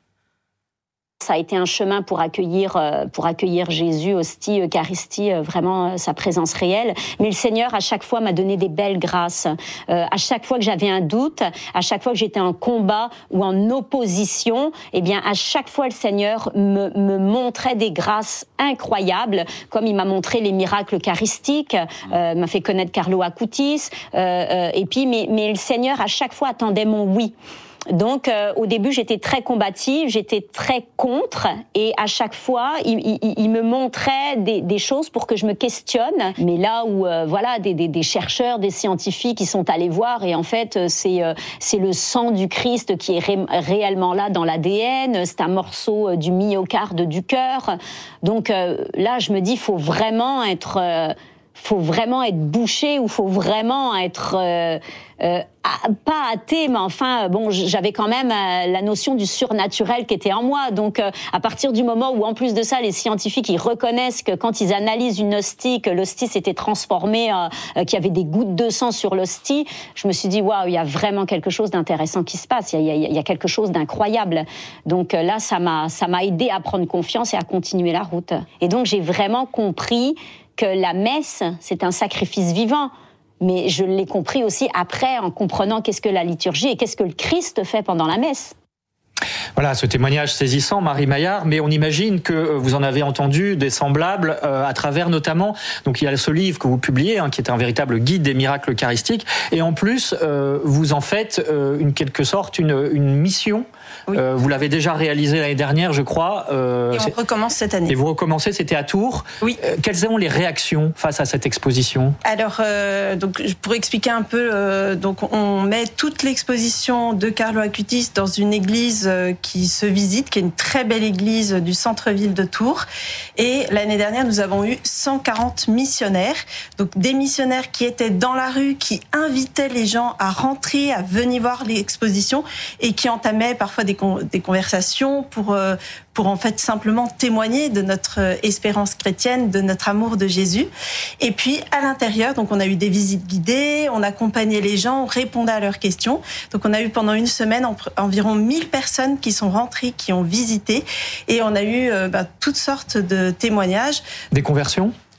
Ça a été un chemin pour accueillir, pour accueillir Jésus, hostie, Eucharistie, vraiment sa présence réelle. Mais le Seigneur, à chaque fois, m'a donné des belles grâces. Euh, à chaque fois que j'avais un doute, à chaque fois que j'étais en combat ou en opposition, eh bien, à chaque fois, le Seigneur me, me montrait des grâces incroyables, comme il m'a montré les miracles eucharistiques, euh, m'a fait connaître Carlo Acutis, euh, euh, et puis, mais, mais le Seigneur, à chaque fois, attendait mon oui. Donc, euh, au début, j'étais très combative, j'étais très contre, et à chaque fois, il, il, il me montrait des, des choses pour que je me questionne. Mais là où, euh, voilà, des, des, des chercheurs, des scientifiques, qui sont allés voir, et en fait, c'est, euh, c'est le sang du Christ qui est ré, réellement là dans l'A D N. C'est un morceau euh, du myocarde du cœur. Donc euh, là, je me dis, faut vraiment être, euh, faut vraiment être bouché, ou faut vraiment être euh, euh, pas athée, mais enfin, bon, j'avais quand même euh, la notion du surnaturel qui était en moi. Donc, euh, à partir du moment où, en plus de ça, les scientifiques, ils reconnaissent que quand ils analysent une hostie, que l'hostie s'était transformée, euh, euh, qu'il y avait des gouttes de sang sur l'hostie, je me suis dit, waouh, il y a vraiment quelque chose d'intéressant qui se passe. Il y a, il y a quelque chose d'incroyable. Donc euh, là, ça m'a, ça m'a aidé à prendre confiance et à continuer la route. Et donc, j'ai vraiment compris que la messe, c'est un sacrifice vivant. Mais je l'ai compris aussi après, en comprenant qu'est-ce que la liturgie et qu'est-ce que le Christ fait pendant la messe. Voilà, ce témoignage saisissant, Marie Maillard, mais on imagine que vous en avez entendu des semblables euh, à travers notamment, donc il y a ce livre que vous publiez, hein, qui est un véritable guide des miracles eucharistiques, et en plus, euh, vous en faites euh, une quelque sorte une, une mission. Oui. Euh, vous l'avez déjà réalisé l'année dernière, je crois. Euh, et on recommence cette année. Et vous recommencez, c'était à Tours. Oui. Euh, quelles sont les réactions face à cette exposition ? Alors, euh, donc, pour expliquer un peu, euh, donc, on met toute l'exposition de Carlo Acutis dans une église euh, qui se visite, qui est une très belle église du centre-ville de Tours. Et l'année dernière, nous avons eu cent quarante missionnaires. Donc, des missionnaires qui étaient dans la rue, qui invitaient les gens à rentrer, à venir voir l'exposition, et qui entamaient parfois des, con- des conversations pour, euh, pour en fait simplement témoigner de notre espérance chrétienne, de notre amour de Jésus. Et puis, à l'intérieur, donc on a eu des visites guidées, on accompagnait les gens, on répondait à leurs questions. Donc, on a eu pendant une semaine en, environ mille personnes qui sont rentrées, qui ont visité, et on a eu euh, bah, toutes sortes de témoignages. Des conversions ?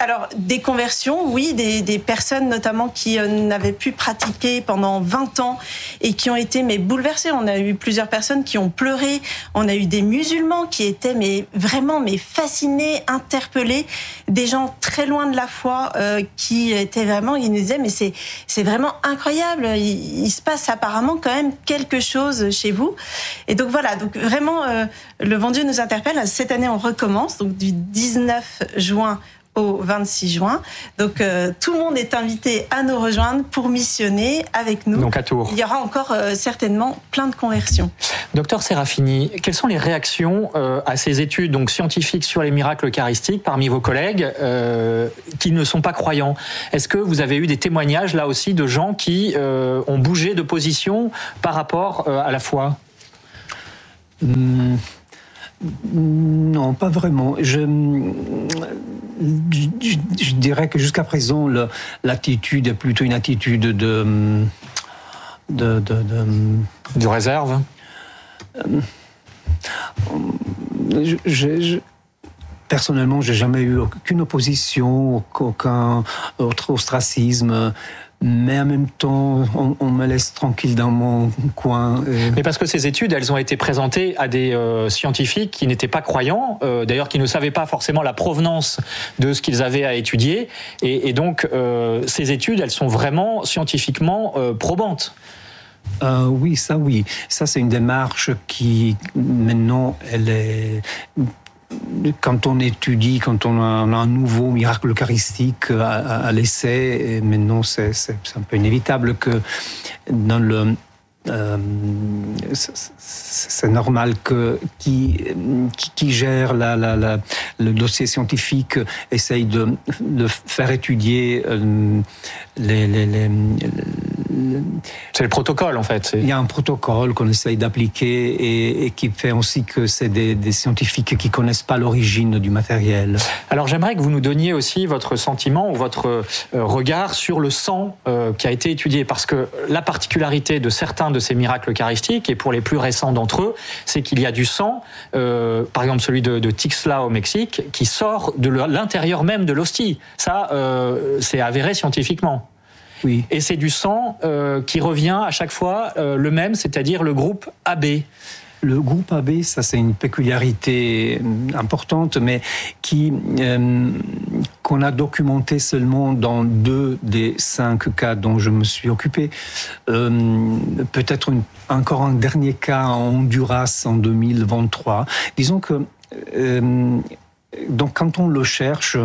Alors, des conversions, oui, des, des personnes notamment qui euh, n'avaient pu pratiquer pendant vingt ans et qui ont été mais bouleversées. On a eu plusieurs personnes qui ont pleuré. On a eu des musulmans qui étaient mais vraiment mais fascinés, interpellés. Des gens très loin de la foi euh, qui étaient vraiment, ils nous disaient mais c'est c'est vraiment incroyable. Il, il se passe apparemment quand même quelque chose chez vous. Et donc voilà, donc vraiment euh, le bon Dieu nous interpelle. Cette année on recommence donc du dix-neuf juin au vingt-six juin. Donc, euh, tout le monde est invité à nous rejoindre pour missionner avec nous. Donc, à Tours. Il y aura encore euh, certainement plein de conversions. Docteur Serafini, quelles sont les réactions euh, à ces études donc, scientifiques sur les miracles eucharistiques parmi vos collègues euh, qui ne sont pas croyants? Est-ce que vous avez eu des témoignages, là aussi, de gens qui euh, ont bougé de position par rapport euh, à la foi? Hum... Non, pas vraiment. Je, je, je dirais que jusqu'à présent, le, l'attitude est plutôt une attitude de... de, de, de de réserve. Je, je, je, personnellement, j'ai jamais eu aucune opposition, aucun autre ostracisme. Mais en même temps, on, on me laisse tranquille dans mon coin. Mais parce que ces études, elles ont été présentées à des euh, scientifiques qui n'étaient pas croyants, euh, d'ailleurs qui ne savaient pas forcément la provenance de ce qu'ils avaient à étudier. Et, et donc, euh, ces études, elles sont vraiment scientifiquement euh, probantes. Euh, oui, ça oui. Ça, c'est une démarche qui, maintenant, elle est... Quand on étudie, quand on a un nouveau miracle eucharistique à, à l'essai, et maintenant c'est, c'est, c'est un peu inévitable que dans le... Euh, c'est, c'est normal que qui, qui, qui gère la, la, la, le dossier scientifique essaye de, de faire étudier euh, les, les, les, les... C'est le protocole en fait. C'est... Il y a un protocole qu'on essaye d'appliquer et, et qui fait aussi que c'est des, des scientifiques qui connaissent pas l'origine du matériel. Alors j'aimerais que vous nous donniez aussi votre sentiment ou votre euh, regard sur le sang euh, qui a été étudié, parce que la particularité de certains de ces miracles eucharistiques, et pour les plus récents d'entre eux, c'est qu'il y a du sang, euh, par exemple celui de, de Tixla au Mexique, qui sort de l'intérieur même de l'hostie. Ça, euh, c'est avéré scientifiquement. Oui. Et c'est du sang euh, qui revient à chaque fois euh, le même, c'est-à-dire le groupe A B. Le groupe A B, ça c'est une peculiarité importante, mais qui euh, qu'on a documenté seulement dans deux des cinq cas dont je me suis occupé. Euh, peut-être une, encore un dernier cas en Honduras en deux mille vingt-trois. Disons que euh, donc quand on le cherche,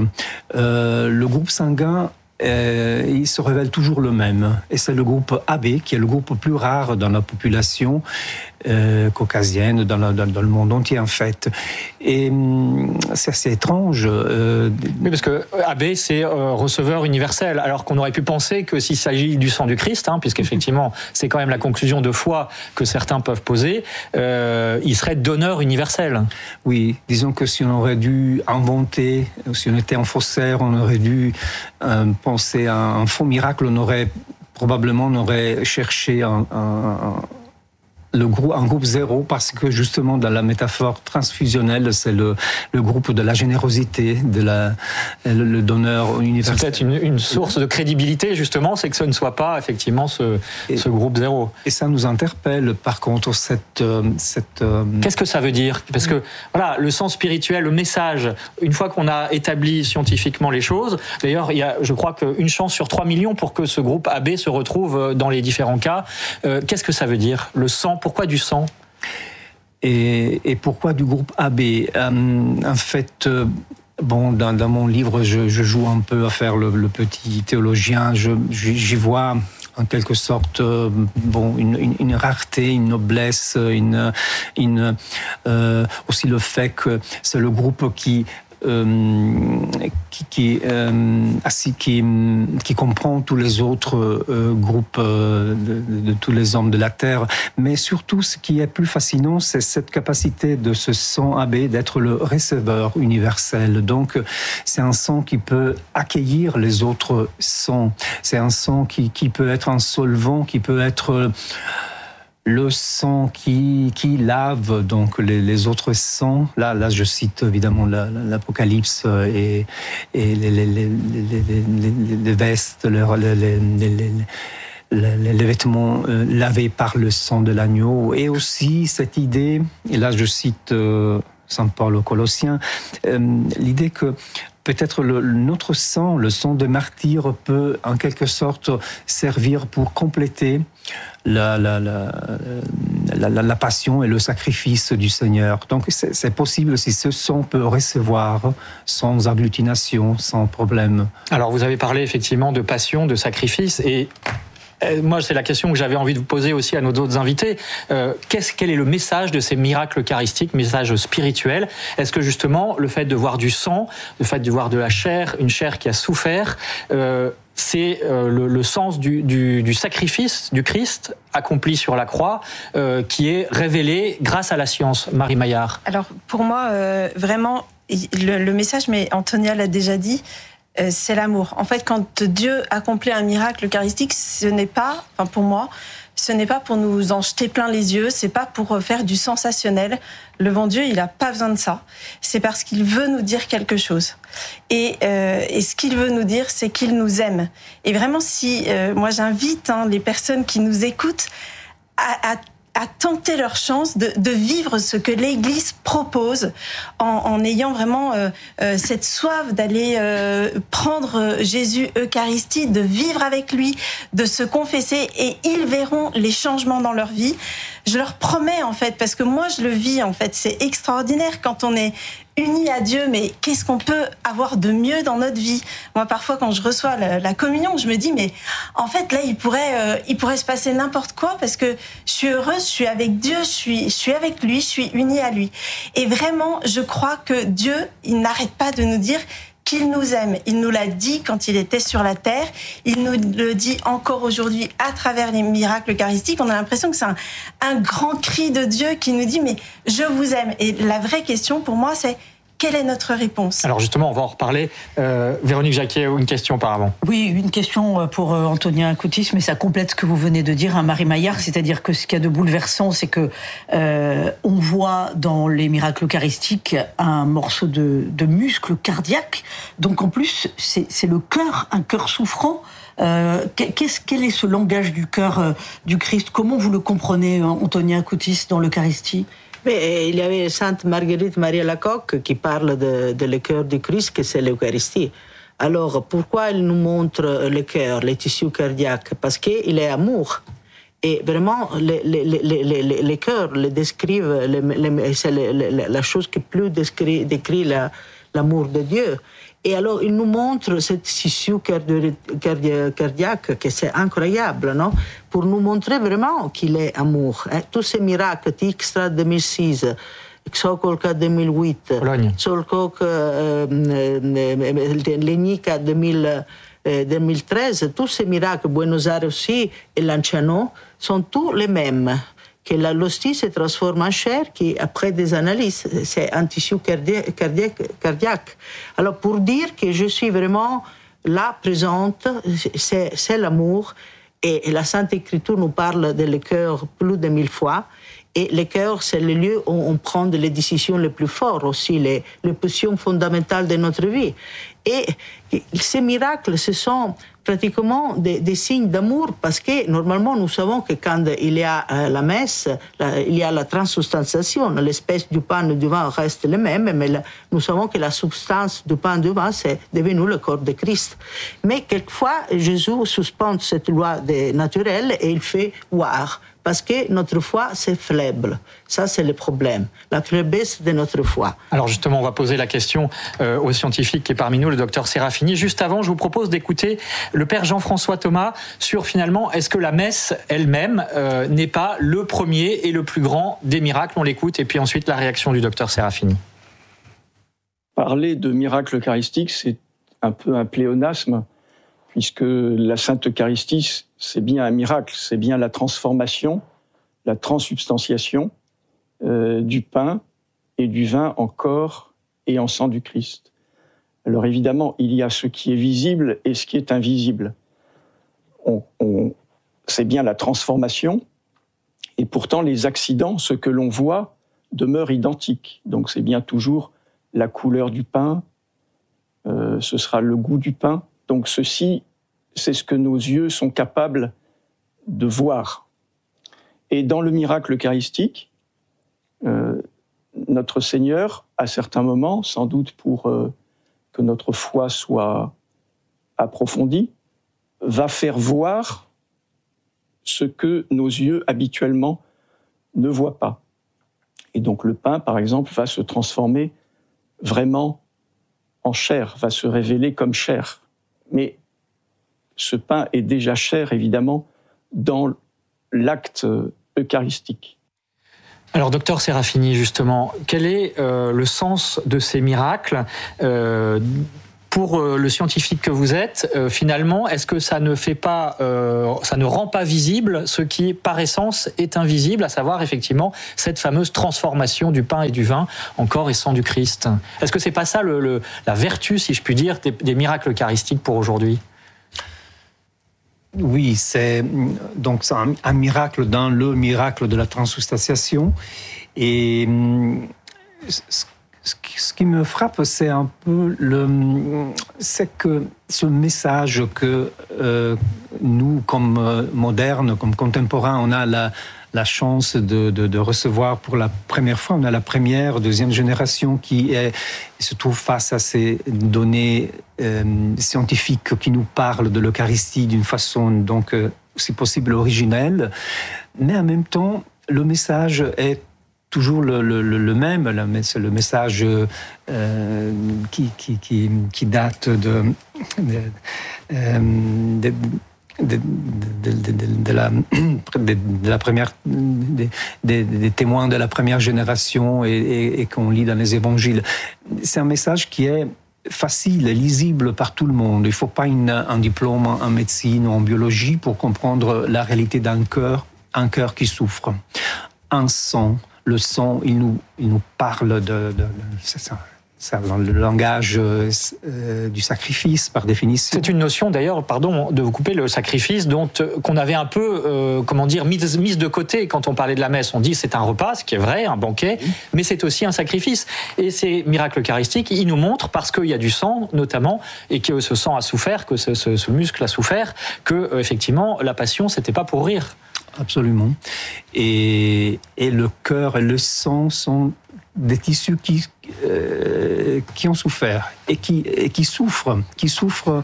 euh, le groupe sanguin Euh, il se révèle toujours le même. Et c'est le groupe A B, qui est le groupe plus rare dans la population euh, caucasienne, dans, la, dans, dans le monde entier en fait. Et hum, c'est assez étrange. Euh... Oui, parce que A B, c'est euh, receveur universel, alors qu'on aurait pu penser que s'il s'agit du sang du Christ, hein, puisqu'effectivement, c'est quand même la conclusion de foi que certains peuvent poser, euh, il serait donneur universel. Oui, disons que si on aurait dû inventer, si on était en faussaire, on aurait dû euh, penser à un faux miracle, on aurait probablement on aurait cherché un, un, le groupe, un groupe zéro, parce que justement dans la métaphore transfusionnelle, c'est le, le groupe de la générosité, de la, le, le donneur universel. C'est peut-être une, une source de crédibilité justement, c'est que ce ne soit pas effectivement ce, et, ce groupe zéro. Et ça nous interpelle par contre cette... cette Qu'est-ce que ça veut dire? Parce que voilà, le sens spirituel, le message, une fois qu'on a établi scientifiquement les choses, d'ailleurs il y a, je crois qu'une chance sur trois millions pour que ce groupe A B se retrouve dans les différents cas. Euh, qu'est-ce que ça veut dire, le sang? Pourquoi du sang? Et, et pourquoi du groupe A B? euh, En fait, euh, bon, dans, dans mon livre, je, je joue un peu à faire le, le petit théologien. Je, j'y vois en quelque sorte, euh, bon, une, une, une rareté, une noblesse, une, une euh, aussi le fait que c'est le groupe qui Euh, qui, qui, euh, qui, qui comprend tous les autres euh, groupes euh, de, de, de tous les hommes de la Terre. Mais surtout, ce qui est plus fascinant, c'est cette capacité de ce sang A B d'être le receveur universel. Donc, c'est un sang qui peut accueillir les autres sangs. C'est un sang qui, qui peut être un solvant, qui peut être le sang qui, qui lave donc les, les autres sangs. Là, là, je cite évidemment la, la, l'Apocalypse et, et les, les, les, les, les, les vestes, les, les, les, les, les, les vêtements lavés par le sang de l'agneau. Et aussi cette idée, et là je cite euh, Saint Paul aux Colossiens, euh, l'idée que peut-être le, notre sang, le sang de martyr, peut en quelque sorte servir pour compléter la, la, la, la, la, la passion et le sacrifice du Seigneur. Donc c'est, c'est possible si ce sang peut recevoir sans agglutination, sans problème. Alors vous avez parlé effectivement de passion, de sacrifice, et moi, c'est la question que j'avais envie de vous poser aussi à nos autres invités. Euh, qu'est-ce, quel est le message de ces miracles eucharistiques, message spirituel ? Est-ce que justement, le fait de voir du sang, le fait de voir de la chair, une chair qui a souffert, euh, c'est euh, le, le sens du, du, du sacrifice du Christ accompli sur la croix, euh, qui est révélé grâce à la science. Marie Maillard. Alors, pour moi, euh, vraiment, le, le message, mais Antonia l'a déjà dit, c'est l'amour. En fait, quand Dieu accomplit un miracle eucharistique, ce n'est pas, enfin pour moi, ce n'est pas pour nous en jeter plein les yeux, c'est pas pour faire du sensationnel. Le bon Dieu, il n'a pas besoin de ça. C'est parce qu'il veut nous dire quelque chose. Et, euh, et ce qu'il veut nous dire, c'est qu'il nous aime. Et vraiment, si euh, moi j'invite hein, les personnes qui nous écoutent à, à à tenter leur chance de, de vivre ce que l'Église propose en, en ayant vraiment euh, euh, cette soif d'aller euh, prendre Jésus Eucharistie, de vivre avec lui, de se confesser, et ils verront les changements dans leur vie. Je leur promets en fait, parce que moi je le vis en fait, c'est extraordinaire quand on est unis à Dieu, mais qu'est-ce qu'on peut avoir de mieux dans notre vie ? Moi, parfois, quand je reçois la, la communion, je me dis, mais en fait, là, il pourrait, euh, il pourrait se passer n'importe quoi, parce que je suis heureuse, je suis avec Dieu, je suis, je suis avec lui, je suis unie à lui. Et vraiment, je crois que Dieu, il n'arrête pas de nous dire qu'il nous aime. Il nous l'a dit quand il était sur la terre. Il nous le dit encore aujourd'hui à travers les miracles eucharistiques. On a l'impression que c'est un, un grand cri de Dieu qui nous dit « mais je vous aime ». Et la vraie question pour moi, c'est quelle est notre réponse ? Alors justement, on va en reparler. Euh, Véronique Jacquet, une question auparavant. Oui, une question pour Antonia Coutis, mais ça complète ce que vous venez de dire, hein, Marie Maillard, c'est-à-dire que ce qu'il y a de bouleversant, c'est que euh, on voit dans les miracles eucharistiques un morceau de, de muscle cardiaque. Donc en plus, c'est, c'est le cœur, un cœur souffrant. Euh, qu'est-ce, quel est ce langage du cœur euh, du Christ ? Comment vous le comprenez, Antonia Coutis, dans l'Eucharistie ? Mais il y avait Sainte Marguerite Marie Alacoque qui parle de, de le cœur du Christ, que c'est l'Eucharistie. Alors, pourquoi elle nous montre le cœur, les tissus cardiaques ? Parce qu'il est amour. Et vraiment, les, les, les, les, les, les cœurs le décrivent, les, les, c'est les, les, la chose qui plus décrit, décrit la, l'amour de Dieu. Et alors, il nous montre ce tissu cardiaque, que c'est incroyable, non ? Pour nous montrer vraiment qu'il est amour. Tous ces miracles, Tixtra deux mille six, Xokolka deux mille huit, Solkok, Lenica deux mille treize, tous ces miracles, Buenos Aires aussi, et Lanciano, sont tous les mêmes. Que la l'hostie se transforme en chair, qui, après des analyses, c'est un tissu cardiaque, cardiaque, cardiaque. Alors, pour dire que je suis vraiment là, présente, c'est, c'est l'amour. Et, et la Sainte Écriture nous parle de le cœur plus de mille fois. Et le cœur, c'est le lieu où on prend les décisions les plus fortes aussi, les, les positions fondamentales de notre vie. Et ces miracles, ce sont pratiquement des, des signes d'amour, parce que normalement, nous savons que quand il y a euh, la messe, la, il y a la transsubstantiation, l'espèce du pain et du vin reste le même, mais la, nous savons que la substance du pain et du vin, c'est devenu le corps de Christ. Mais quelquefois, Jésus suspend cette loi naturelle et il fait voir. Parce que notre foi, c'est faible. Ça, c'est le problème. La faiblesse de notre foi. Alors justement, on va poser la question euh, au scientifique qui est parmi nous, le docteur Serafini. Juste avant, je vous propose d'écouter le père Jean-François Thomas sur finalement, est-ce que la messe elle-même euh, n'est pas le premier et le plus grand des miracles ? On l'écoute et puis ensuite la réaction du docteur Serafini. Parler de miracle eucharistique, c'est un peu un pléonasme, puisque la Sainte Eucharistie, c'est bien un miracle, c'est bien la transformation, la transsubstantiation euh, du pain et du vin en corps et en sang du Christ. Alors évidemment, il y a ce qui est visible et ce qui est invisible. On, on, c'est bien la transformation, Et pourtant, les accidents, ce que l'on voit, demeurent identiques. Donc c'est bien toujours la couleur du pain, euh, ce sera le goût du pain. Donc ceci, c'est ce que nos yeux sont capables de voir. Et dans le miracle eucharistique, euh, notre Seigneur, à certains moments, sans doute pour euh, que notre foi soit approfondie, va faire voir ce que nos yeux habituellement ne voient pas. Et donc le pain, par exemple, va se transformer vraiment en chair, va se révéler comme chair. Mais ce pain est déjà chair, évidemment, dans l'acte eucharistique. Alors, docteur Serafini, justement, quel est euh, le sens de ces miracles euh, pour euh, le scientifique que vous êtes, euh, finalement, est-ce que ça ne fait pas, euh, ça ne rend pas visible ce qui, par essence, est invisible, à savoir effectivement cette fameuse transformation du pain et du vin en corps et sang du Christ? Est-ce que c'est pas ça le, le, la vertu, si je puis dire, des, des miracles eucharistiques pour aujourd'hui? Oui, c'est donc c'est un, un miracle dans le miracle de la transubstantiation. Et ce, ce qui me frappe, c'est un peu le, c'est que ce message que euh, nous, comme euh, modernes, comme contemporains, on a la la chance de, de, de recevoir pour la première fois. On a la première, deuxième génération qui est, se trouve face à ces données euh, scientifiques qui nous parlent de l'Eucharistie d'une façon, donc, euh, si possible, originelle. Mais en même temps, le message est toujours le, le, le même. C'est le message euh, qui, qui, qui, qui date de... de, euh, de De, de, de, de, de, la, de, de la première, des, des, des témoins de la première génération et, et, et qu'on lit dans les évangiles. C'est un message qui est facile et lisible par tout le monde. Il ne faut pas une, un diplôme en médecine ou en biologie pour comprendre la réalité d'un cœur, un cœur qui souffre. Un sang, le sang, il nous, il nous parle de... de, de c'est ça. C'est dans le langage euh, du sacrifice, par définition. C'est une notion, d'ailleurs, pardon de vous couper, le sacrifice, dont, qu'on avait un peu, euh, comment dire, mise, mise de côté quand on parlait de la messe. On dit c'est un repas, ce qui est vrai, un banquet, oui. Mais c'est aussi un sacrifice. Et ces miracles eucharistiques, ils nous montrent, parce qu'il y a du sang, notamment, et que ce sang a souffert, que ce, ce, ce muscle a souffert, que, euh, effectivement, la passion, c'était pas pour rire. Absolument. Et, et le cœur et le sang sont des tissus qui, euh, qui ont souffert et qui, et qui souffrent, qui souffrent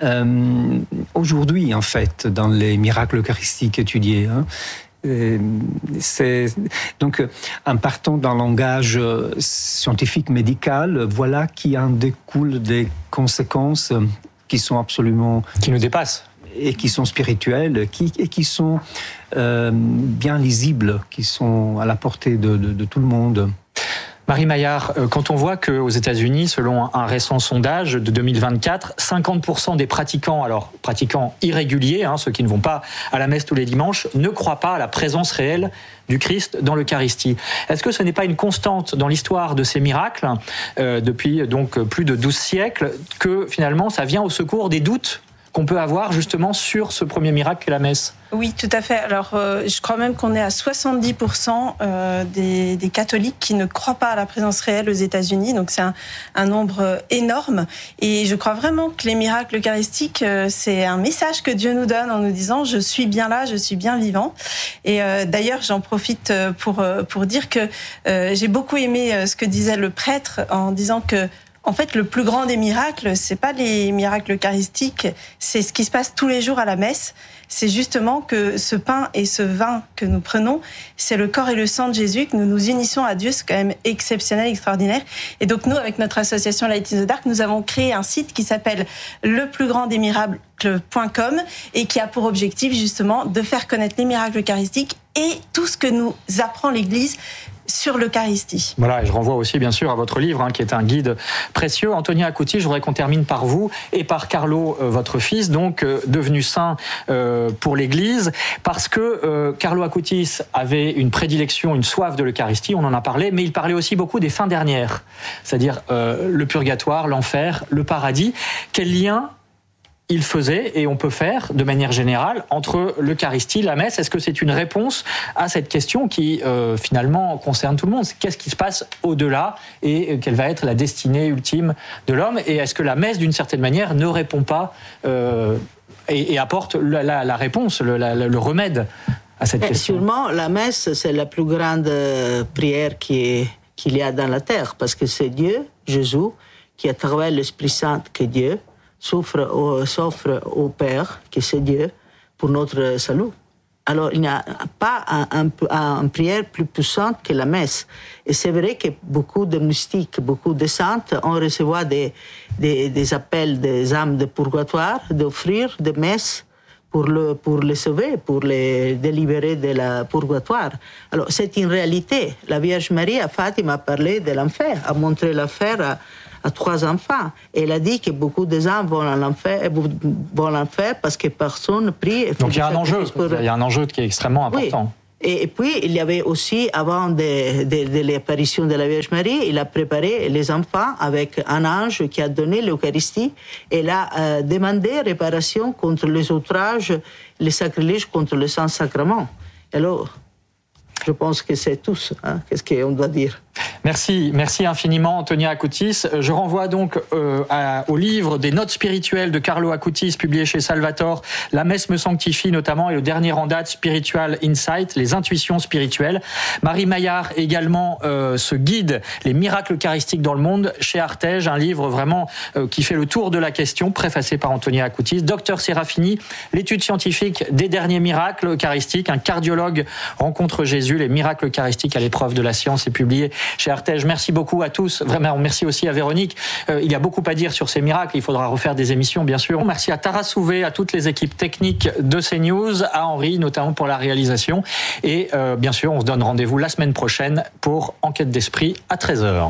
euh, aujourd'hui, en fait, dans les miracles eucharistiques étudiés. Hein. Euh, c'est, donc, en partant d'un langage scientifique, médical, voilà qui en découle des conséquences qui sont absolument... Qui nous dépassent. Et qui sont spirituelles, qui, et qui sont euh, bien lisibles, qui sont à la portée de, de, de tout le monde. Marie Maillard, quand on voit qu'aux États-Unis, selon un récent sondage de deux mille vingt-quatre, cinquante pour cent des pratiquants, alors pratiquants irréguliers, hein, ceux qui ne vont pas à la messe tous les dimanches, ne croient pas à la présence réelle du Christ dans l'Eucharistie. Est-ce que ce n'est pas une constante dans l'histoire de ces miracles, euh, depuis donc plus de douze siècles, que finalement ça vient au secours des doutes qu'on peut avoir justement sur ce premier miracle qu'est la messe? Oui, tout à fait. Alors, euh, je crois même qu'on est à soixante-dix pour cent euh, des, des catholiques qui ne croient pas à la présence réelle aux États-Unis. Donc, c'est un, un nombre énorme. Et je crois vraiment que les miracles eucharistiques, euh, c'est un message que Dieu nous donne en nous disant « Je suis bien là, je suis bien vivant ». Et euh, d'ailleurs, j'en profite pour, pour dire que euh, j'ai beaucoup aimé ce que disait le prêtre en disant que en fait, le plus grand des miracles, c'est pas les miracles eucharistiques, c'est ce qui se passe tous les jours à la messe. C'est justement que ce pain et ce vin que nous prenons, c'est le corps et le sang de Jésus, que nous nous unissons à Dieu. C'est quand même exceptionnel, extraordinaire. Et donc nous, avec notre association Light in the Dark, nous avons créé un site qui s'appelle le plus grand des miracles point com et qui a pour objectif justement de faire connaître les miracles eucharistiques et tout ce que nous apprend l'Église sur l'Eucharistie. Voilà, et je renvoie aussi bien sûr à votre livre, hein, qui est un guide précieux. Antonia Acutis, je voudrais qu'on termine par vous et par Carlo, euh, votre fils, donc euh, devenu saint euh, pour l'Église, parce que euh, Carlo Acutis avait une prédilection, une soif de l'Eucharistie, on en a parlé, mais il parlait aussi beaucoup des fins dernières, c'est-à-dire euh, le purgatoire, l'enfer, le paradis. Quel lien il faisait et on peut faire de manière générale entre l'Eucharistie, la messe? Est-ce que c'est une réponse à cette question qui euh, finalement concerne tout le monde? Qu'est-ce qui se passe au-delà et quelle va être la destinée ultime de l'homme? Et est-ce que la messe, d'une certaine manière, ne répond pas euh, et, et apporte la, la, la réponse, le, la, le remède à cette et question? Sûrement, la messe, c'est la plus grande prière qui est, qu'il y a dans la terre, parce que c'est Dieu, Jésus, qui à travers l'Esprit Saint que Dieu s'offre au, s'offre au Père, qui c'est Dieu, pour notre salut. Alors, il n'y a pas une un, un prière plus puissante que la messe. Et c'est vrai que beaucoup de mystiques, beaucoup de saintes ont reçu des, des, des appels des âmes de purgatoire d'offrir des messes pour, le, pour les sauver, pour les délivrer de la purgatoire. Alors, c'est une réalité. La Vierge Marie, à Fatima, a parlé de l'enfer, a montré l'enfer à, à trois enfants. Et elle a dit que beaucoup de gens vont à l'enfer, vont à l'enfer parce que personne prie. Donc il y a un enjeu, pour... il y a un enjeu qui est extrêmement important. Oui. Et puis, il y avait aussi, avant de, de, de l'apparition de la Vierge Marie, il a préparé les enfants avec un ange qui a donné l'Eucharistie. Et il a euh, demandé réparation contre les outrages, les sacrilèges contre le Saint-Sacrement. Alors, je pense que c'est tous, hein, qu'est-ce qu'on doit dire. Merci, merci infiniment Antonia Acutis. Je renvoie donc euh, à, au livre des notes spirituelles de Carlo Acutis, publié chez Salvator, La messe me sanctifie notamment, et le dernier en date, Spiritual Insight, les intuitions spirituelles. Marie Maillard également euh, ce guide, les miracles eucharistiques dans le monde, chez Artege, un livre vraiment euh, qui fait le tour de la question, préfacé par Antonia Acutis. Docteur Serafini, l'étude scientifique des derniers miracles eucharistiques, un cardiologue rencontre Jésus, les miracles eucharistiques à l'épreuve de la science, est publié chez Artege. Merci beaucoup à tous. Vraiment, merci aussi à Véronique. Euh, il y a beaucoup à dire sur ces miracles. Il faudra refaire des émissions, bien sûr. Merci à Tara Souvé, à toutes les équipes techniques de CNews, à Henri, notamment pour la réalisation. Et euh, bien sûr, on se donne rendez-vous la semaine prochaine pour Enquête d'Esprit à treize heures.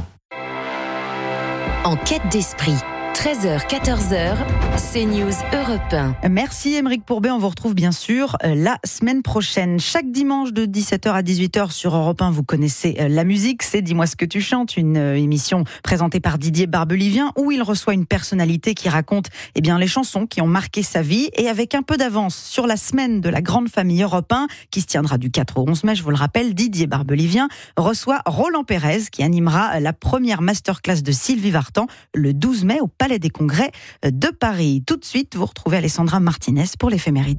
Enquête d'Esprit. treize heures, quatorze heures, CNews Europe un. Merci Aymeric Pourbet, on vous retrouve bien sûr la semaine prochaine. Chaque dimanche de dix-sept heures à dix-huit heures sur Europe un, vous connaissez la musique, c'est Dis-moi ce que tu chantes, une émission présentée par Didier Barbelivien où il reçoit une personnalité qui raconte eh bien, les chansons qui ont marqué sa vie, et avec un peu d'avance sur la semaine de la grande famille Europe un qui se tiendra du quatre au onze mai, je vous le rappelle, Didier Barbelivien reçoit Roland Pérez qui animera la première masterclass de Sylvie Vartan le douze mai au Palais des Congrès de Paris. Tout de suite, vous retrouvez Alessandra Martinez pour l'éphéméride.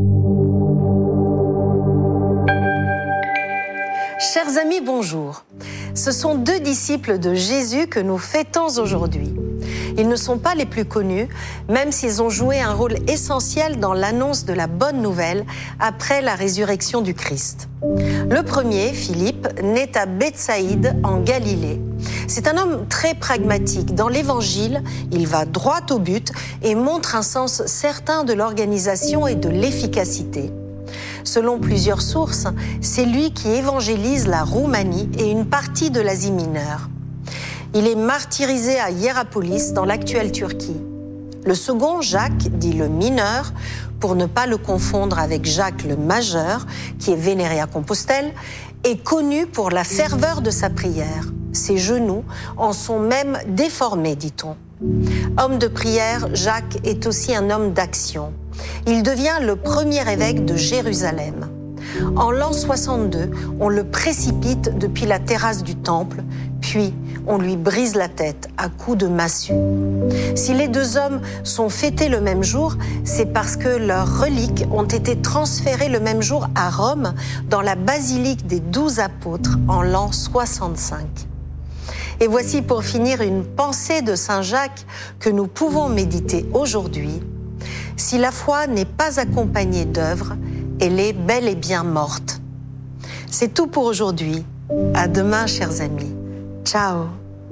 Chers amis, bonjour. Ce sont deux disciples de Jésus que nous fêtons aujourd'hui. Ils ne sont pas les plus connus, même s'ils ont joué un rôle essentiel dans l'annonce de la bonne nouvelle après la résurrection du Christ. Le premier, Philippe, naît à Bethsaïde, en Galilée. C'est un homme très pragmatique. Dans l'Évangile, il va droit au but et montre un sens certain de l'organisation et de l'efficacité. Selon plusieurs sources, c'est lui qui évangélise la Roumanie et une partie de l'Asie mineure. Il est martyrisé à Hiérapolis, dans l'actuelle Turquie. Le second, Jacques, dit le mineur, pour ne pas le confondre avec Jacques le majeur, qui est vénéré à Compostelle, est connu pour la ferveur de sa prière. Ses genoux en sont même déformés, dit-on. Homme de prière, Jacques est aussi un homme d'action. Il devient le premier évêque de Jérusalem. En l'an soixante-deux, on le précipite depuis la terrasse du temple, puis on lui brise la tête à coups de massue. Si les deux hommes sont fêtés le même jour, c'est parce que leurs reliques ont été transférées le même jour à Rome, dans la basilique des douze apôtres, en l'an soixante-cinq. Et voici pour finir une pensée de Saint Jacques que nous pouvons méditer aujourd'hui. Si la foi n'est pas accompagnée d'œuvres, elle est bel et bien morte. C'est tout pour aujourd'hui. À demain, chers amis. Ciao.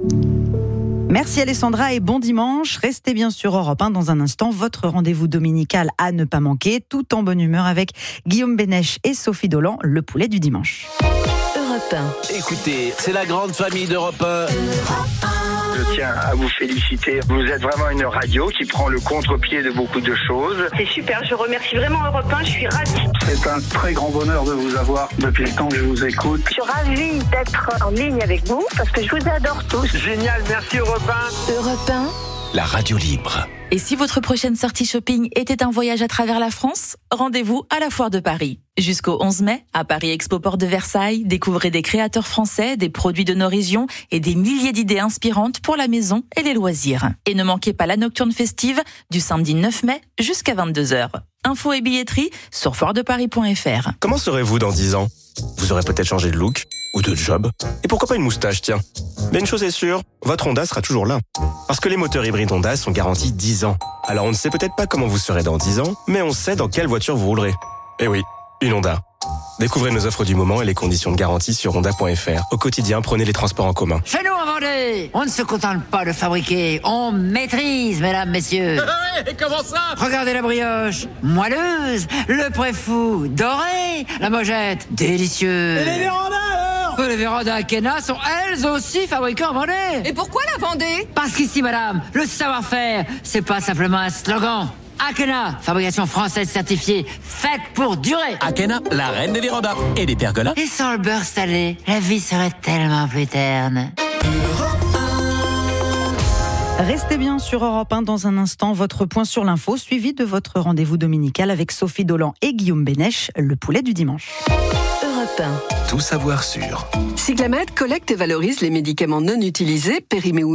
Merci Alessandra et bon dimanche. Restez bien sur Europe un dans un instant. Votre rendez-vous dominical à ne pas manquer, tout en bonne humeur avec Guillaume Bénèche et Sophie Dolan, le poulet du dimanche. Europe un. Écoutez, c'est la grande famille d'Europe un. Je tiens à vous féliciter. Vous êtes vraiment une radio qui prend le contre-pied de beaucoup de choses. C'est super, je remercie vraiment Europe un, je suis ravie. C'est un très grand bonheur de vous avoir depuis le temps que je vous écoute. Je suis ravie d'être en ligne avec vous parce que je vous adore tous. Génial, merci Europe un. Europe un. La radio libre. Et si votre prochaine sortie shopping était un voyage à travers la France, rendez-vous à la Foire de Paris. Jusqu'au onze mai, à Paris Expo Porte de Versailles, découvrez des créateurs français, des produits de nos régions et des milliers d'idées inspirantes pour la maison et les loisirs. Et ne manquez pas la nocturne festive du samedi neuf mai jusqu'à vingt-deux heures. Infos et billetterie sur foire de paris point f r. Comment serez-vous dans dix ans ? Vous aurez peut-être changé de look ou de job. Et pourquoi pas une moustache, tiens. Mais une chose est sûre, votre Honda sera toujours là. Parce que les moteurs hybrides Honda sont garantis dix ans. Alors on ne sait peut-être pas comment vous serez dans dix ans, mais on sait dans quelle voiture vous roulerez. Eh oui, une Honda. Découvrez nos offres du moment et les conditions de garantie sur honda point f r. Au quotidien, prenez les transports en commun. Chez nous, en Vendée, on ne se contente pas de fabriquer, on maîtrise, mesdames, messieurs. Et comment ça ? Regardez la brioche, moelleuse, le préfou, doré, la mojette, délicieux. Et les vérandas alors ? Les vérandas Akena sont elles aussi fabriquées en Vendée. Et pourquoi la Vendée ? Parce qu'ici, madame, le savoir-faire, c'est pas simplement un slogan. Akena, fabrication française certifiée, faite pour durer. Akena, la reine des vérandas et des pergolas. Et sans le beurre salé, la vie serait tellement plus terne. Restez bien sur Europe un dans un instant, votre point sur l'info, suivi de votre rendez-vous dominical avec Sophie Dolan et Guillaume Bénèche, le poulet du dimanche. Europe un. Tout savoir sur. Cyclamed collecte et valorise les médicaments non utilisés, périmés ou